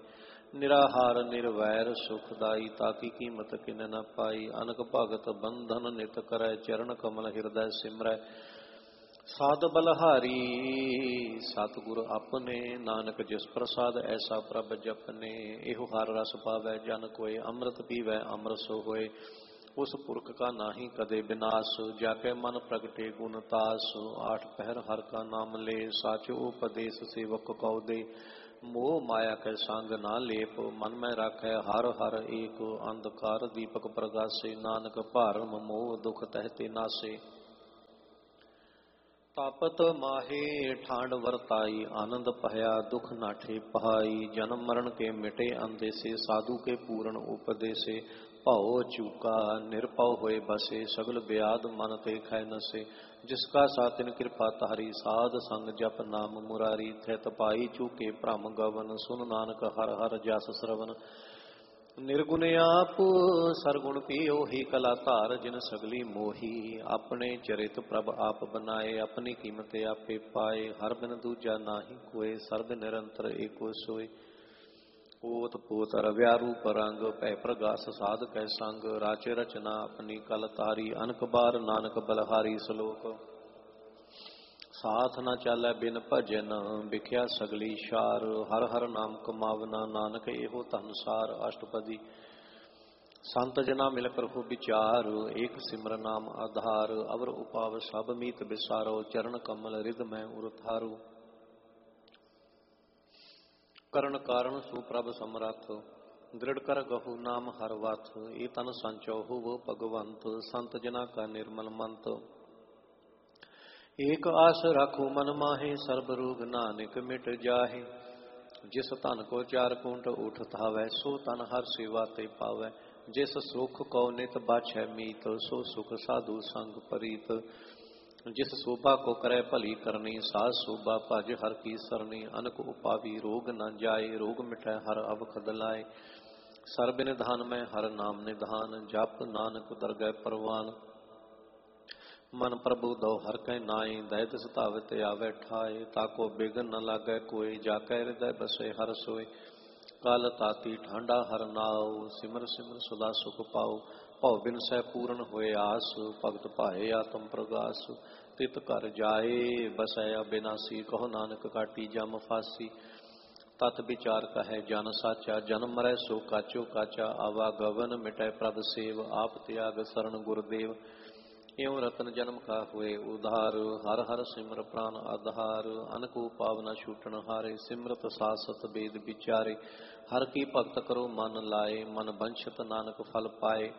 निराहार निर्वैर सुखदाई, ताकि कीमत किन न पाई। अनक भगत बंधन नित करै, चरण कमल हृदय सिमरै। साध बलहारी सतगुर अपने, नानक जिस प्रसाद ऐसा प्रभ जपने। एहो हर रस पावै जन कोय, अमृत पीवै अमर सो होए। उस पुरख का नाही कदे विनाश, जाके मन प्रगटे गुण तास। आठ पहर हर का नाम ले, साचो उपदेश सेवक कौ दे। मोह माया के संग ना लेप, मन में राखै हर हर एक। अंधकार दीपक प्रगासे, नानक भारम मोह दुख तहते नासे। तापत माहे ठांड वरताई, आनंद पहया दुख नाठे पहाई। जन्म मरण के मिटे अंदेसे, साधु के पूर्ण उपदेसे। भाओ चूका निरपौ होए बसे, सगल ब्याद मन ते खै नसे। जिसका सातिन कृपा तारी, साध संग जप नाम मुरारी। थित पाई चूके भ्रम गवन, सुन नानक हर हर जस श्रवण। निर्गुण आप सरगुण पियो ही कला धार, जिन सगली मोही। अपने चरित प्रभ आप बनाए, अपनी कीमत आपे पाए। हर बिन दूजा नाही कोय, सर्ब निरंतर एको सोय। ओत पोत रव्या रूप रंग, पै प्रगास साध कै संग। राचे रचना अपनी कल तारी, अनक बार नानक बलहारी। सलोक साथ न चालै बिन भजन, बिख्या सगली शार। हर हर नाम कमावना, नानक एहो धनसार। अष्टपदी संत जना मिल करहु विचार, एक सिमर नाम आधार। अवर उपाव सब मीत बिसारो, चरण कमल रिद मैं उरथारू। करण कारण सुप्रभ समरथ, दृढ़ कर गहु नाम हर वथ। ए तन संचौहु वो भगवंत, संत जना का निर्मल मंत। एक आस रखो मन माहे, सर्ब रोग नानक मिट जाहे। जिस तन को चार कुंट उठ धावै, सो तन हर सेवा ते पावै। जिस सुख को नित बाछै मीत, सो सुख साधु संग परीत। जिस शोभा को करे भली करनी, साज शोभा भज हर की सरनी। अनक उपावी रोग न जाए, रोग मिटै हर अवखद लाए। सर्ब निधान में हर नाम निधान, जप नानक दरगह परवान। मन प्रभु दो हर कै नाई, दैत सतावत आवे ठाए। ताको बिघन न लागै कोय, जाकै हृदय बसे हर सोय। काल ताती ठांडा हर नाव, सिमर सिमर सदा सुख पाओ। भव बिन सै पूर्ण होए आस, भगत पाए आत्म प्रगास। तित कर जाए बसै अबिनासी, कहो नानक काटी जम फासी। तत विचार कहे जन साचा, जन्म मरै सो काचो काचा। आवागवन मिटै प्रभ सेव, आप त्याग शरण गुरदेव। एवं रतन जन्म का हुए उधार, हर हर सिमर प्राण आधार। अनको पावना छूटन हारे, सिमरत सासत वेद विचारे। हर की भगत करो मन लाए, मन बंशत नानक फल पाए।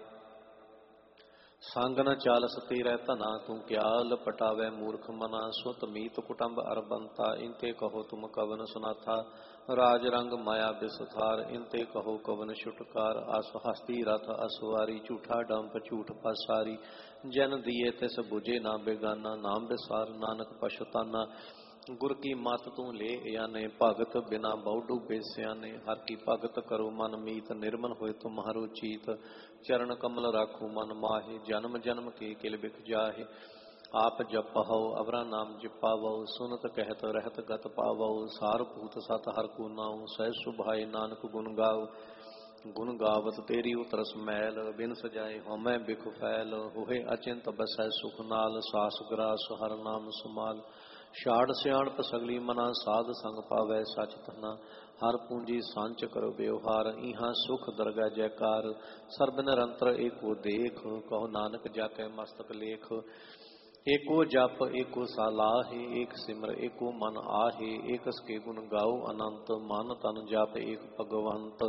संग न चालस तेरै धना, तू क्या लपटावै मूर्ख मना। सुत मीत कुटुंब अरबंता, इनते कहो तुम कवन सुनाथा। राज रंग माया बिसथार, इनते कहो कवन छुटकार। आस हस्ती रथ असवारी, झूठा डंप झूठ पासारी। जन दिए तिस बुझे ना बेगाना, नाम बिसार नानक पछताना। गुर की मत तू ले याने, भगत बिना बहु डूबे सियाने। हर की भगत करो मन मीत, निर्मल होए तुम्हारो चीत। चरण कमल राखो मन माहे, जन्म जन्म के किल बिख जाहे। आप जपहु अवरा नाम जपावो, सुनत कहत रहत गत पावो। सार भूत सत हर को नाउ, सह सुभाए नानक गुण गाओ। गुण गावत तेरी उतरस मैल, बिन सजाए होमै बिख फैल। होए अचिंत बसै सुख नाल, सास ग्रास हर नाम सुमाल। छाड़ सियाणप सगली मना, साध संग पावै सच धना। हर पूंजी सांच करो व्यवहार, इहाँ सुख दरगह जयकार। सर्ब निरंतर एको देख, कहो नानक जाकै मस्तक लेख। एको जप एको सालाहे, एक सिमर एको मन आहे। एकस के गुण गाओ अनंत, मन तन जप एक भगवंत।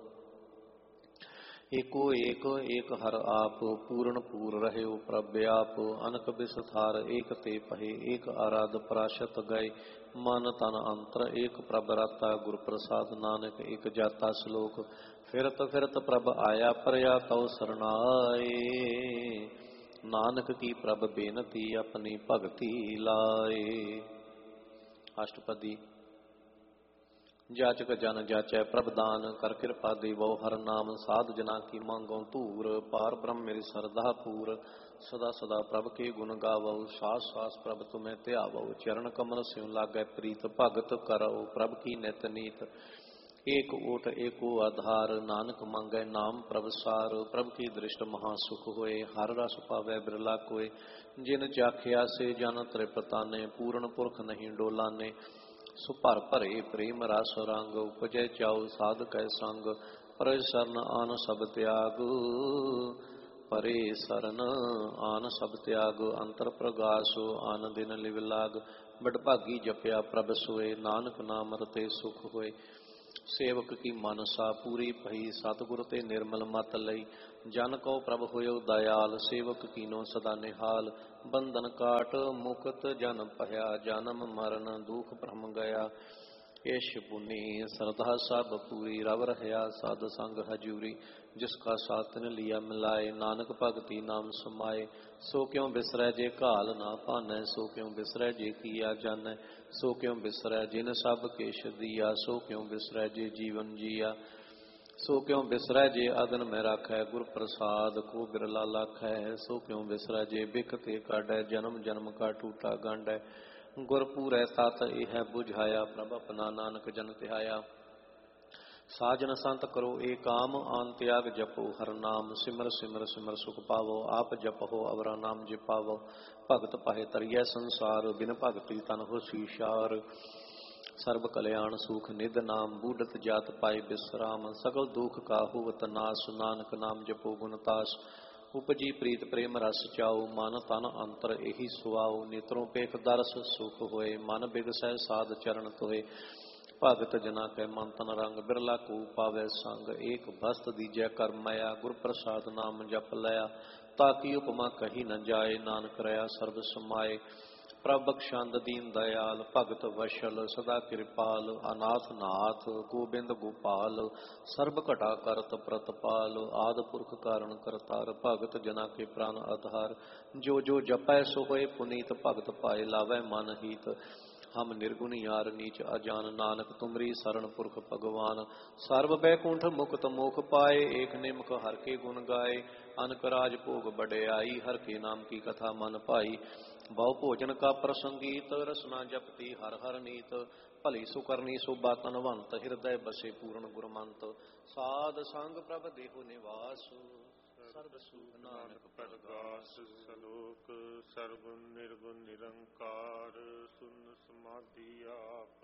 एको एक एक हर आप, पूर्ण पूर रहे प्रव्याप। अनक बिसथार एक ते पहे, एक आराध प्राशत गए। मन तन अंतर एक प्रभ राता, गुर प्रसाद नानक एक जाता। श्लोक फिरत फिरत प्रभ आया, परया तव सरनाए। नानक की प्रभ बेनती, अपनी भगति लाए। अष्टपदी जाचक जन जाचै प्रभदान, कर कृपा देवो हर नाम। साध जना की मांगो धूर, पार ब्रह्म मेरी सरदा पूर। सदा सदा प्रभ के गुण गावो, सास सास प्रभ तुम्हें त्यावो। चरण कमल स्यों लागै प्रीत, भगत करो प्रभ की नित नीत। एक ओट एको आधार, नानक मांगै नाम प्रभ सार। प्रभ की दृष्ट महासुख होए, हर रस पावै बिरला कोय। जिन चाखिया से जन त्रिपताने, पूर्ण पुरख नहीं डोलाने। सो भर भरे प्रेम रस रंग, उपजै चाउ साध कै संग। पर सरन आन सब त्याग, परे सरन आन सब त्याग। अंतर प्रगास आन दिन लिव लाग, बडभागी जपया प्रभ सोए। नानक नाम रते सुख होए। सेवक की मनसा पूरी भई, सतगुर ते निर्मल मत लई। जन को प्रभ होयो दयाल, सेवक कीनो सदा निहाल। बंधन काट मुक्त जन पया, जन्म मरण दुख भ्रम गया। इश पुनि श्रद्धा सब पूरी, रव रहया साध संग हजूरी। जिसका साथ न लिया मिलाए, नानक भगति नाम समाए। सो क्यों बिसरै जे घाल ना पानै, सो क्यों बिसरै जे किया जानै। सो क्यों बिसरै जिन सब केश दिया, सो क्यों बिसरै जे जीवन जिया। सो क्यों बिसरै जे अगन में राखै, गुर प्रसाद को बिरला लाखै। सो क्यों बिसरै जे बिख ते काढै, जन्म जन्म का टूटा गांढै। गुर पूरै तत इह बुझाया, प्रभ अपना नानक जन तिहाया। साजन संत करो एक काम, आन त्याग जपो हर नाम। सिमर सिमर सिमर सुख पावो, आप जपो अवरा नाम जिपावो। भगत पाहे तरियै संसार, बिन भगति तन हो सीशार। सर्व कल्याण सुख निध नाम, बूढ़त जात पाए विश्राम। सकल दुख का हुवत नाश, नानक नाम जपो गुणतास। उपजी प्रीत प्रेम रस चाओ, मन तन अंतर एहि सुआओ। नेत्रों पेख दरस सुख होए, मन बिगसै साध चरण तोए। भगत जना कै मन तन रंग, बिरला को पावै संग। एक बस्त दीजै कर माया, गुर प्रसाद नाम जप लया। ताकि उपमा कही न जाए, नानक रया सर्ब समाए। प्रभ बख्शंद दीन दयाल, भगत वशल सदा कृपाल। अनाथ नाथ गोबिंद गोपाल, सर्ब घटा करत प्रतपाल। आद पुरख कारण करतार, भगत जना के प्राण आधार। जो जो जपै सो होए पुनीत, भगत पाए लावै मन हीत। हम निर्गुण यार नीच अजान, नानक तुमरी शरण पुरख भगवान। सर्व बैकुंठ मुक्त मोख पाए, एक निमक हर के गुण गाए। अनक राज भोग बड़याई, हर के नाम की कथा मन पाई। बहु भोजन का प्रसंगीत, रसना जपती हर हर नीत। भली सुकरनी शोभा तनवंत, हृदय बसे पूर्ण गुरमंत। साध संग प्रभ देहु निवास, सर्ब सुख नानक प्रगास। सलोक सर्वगुण निर्गुण निरंकार, सुन समाधि आप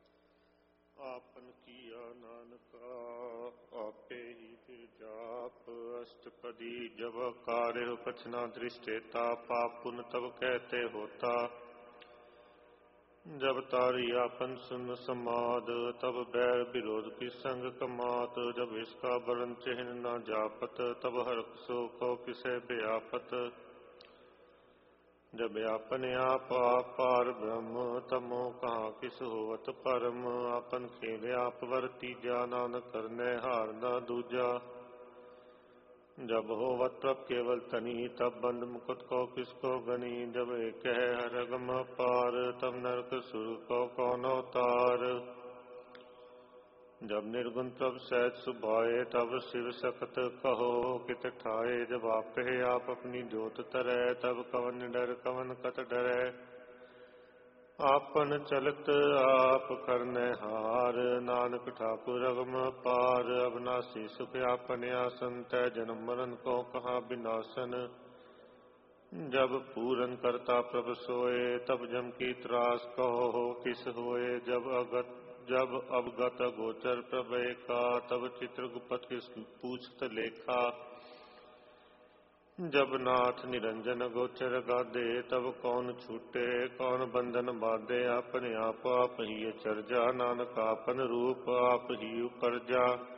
आपन किया नानका। आपे ही फिर जाप, अष्टपदी जब कार्य पछना दृष्टेता। पाप पुन तब कहते होता, जब तारी आपन सुन समाद। तब बैर विरोध की संग कमात, जब इसका वरण चिन्ह न जापत। तब हरक सो को किसे व्यापत। जब आपने आप पार ब्रह्म, तमो कहाँ किस होवत परम। आपन खेल आप वर्तीजा, नानक करने हार न दूजा। जब होवत प्रभ केवल तनी, तब बंद मुकुट को किसको गनी। जब एक है हर अगम पार, तब नरक सुर को कौन अवतार। जब निर्गुण प्रभ सहज सुभाए, तब शिव सखत कहो कित ठाए। जब आप कहे आप अपनी जोत तरै, तब कवन डर कवन कत डरै। आपन चलत आप करने हार, नानक ठाकुर अगम पार। अविनाशी सुख आपन आसन, तै जन्म मरण को कहा विनाशन। जब पूरन करता प्रभ सोए, तब जम की त्रास कहो किस होए। जब अगत जब अवगत गोचर प्रभ एका, तब चित्रगुप्त किस पूछत लेखा। जब नाथ निरंजन गोचर गादे, तब कौन छूटे कौन बंधन बाधे। अपने आप आप ही चरजा, नानक आपन रूप आप ही उपरजा।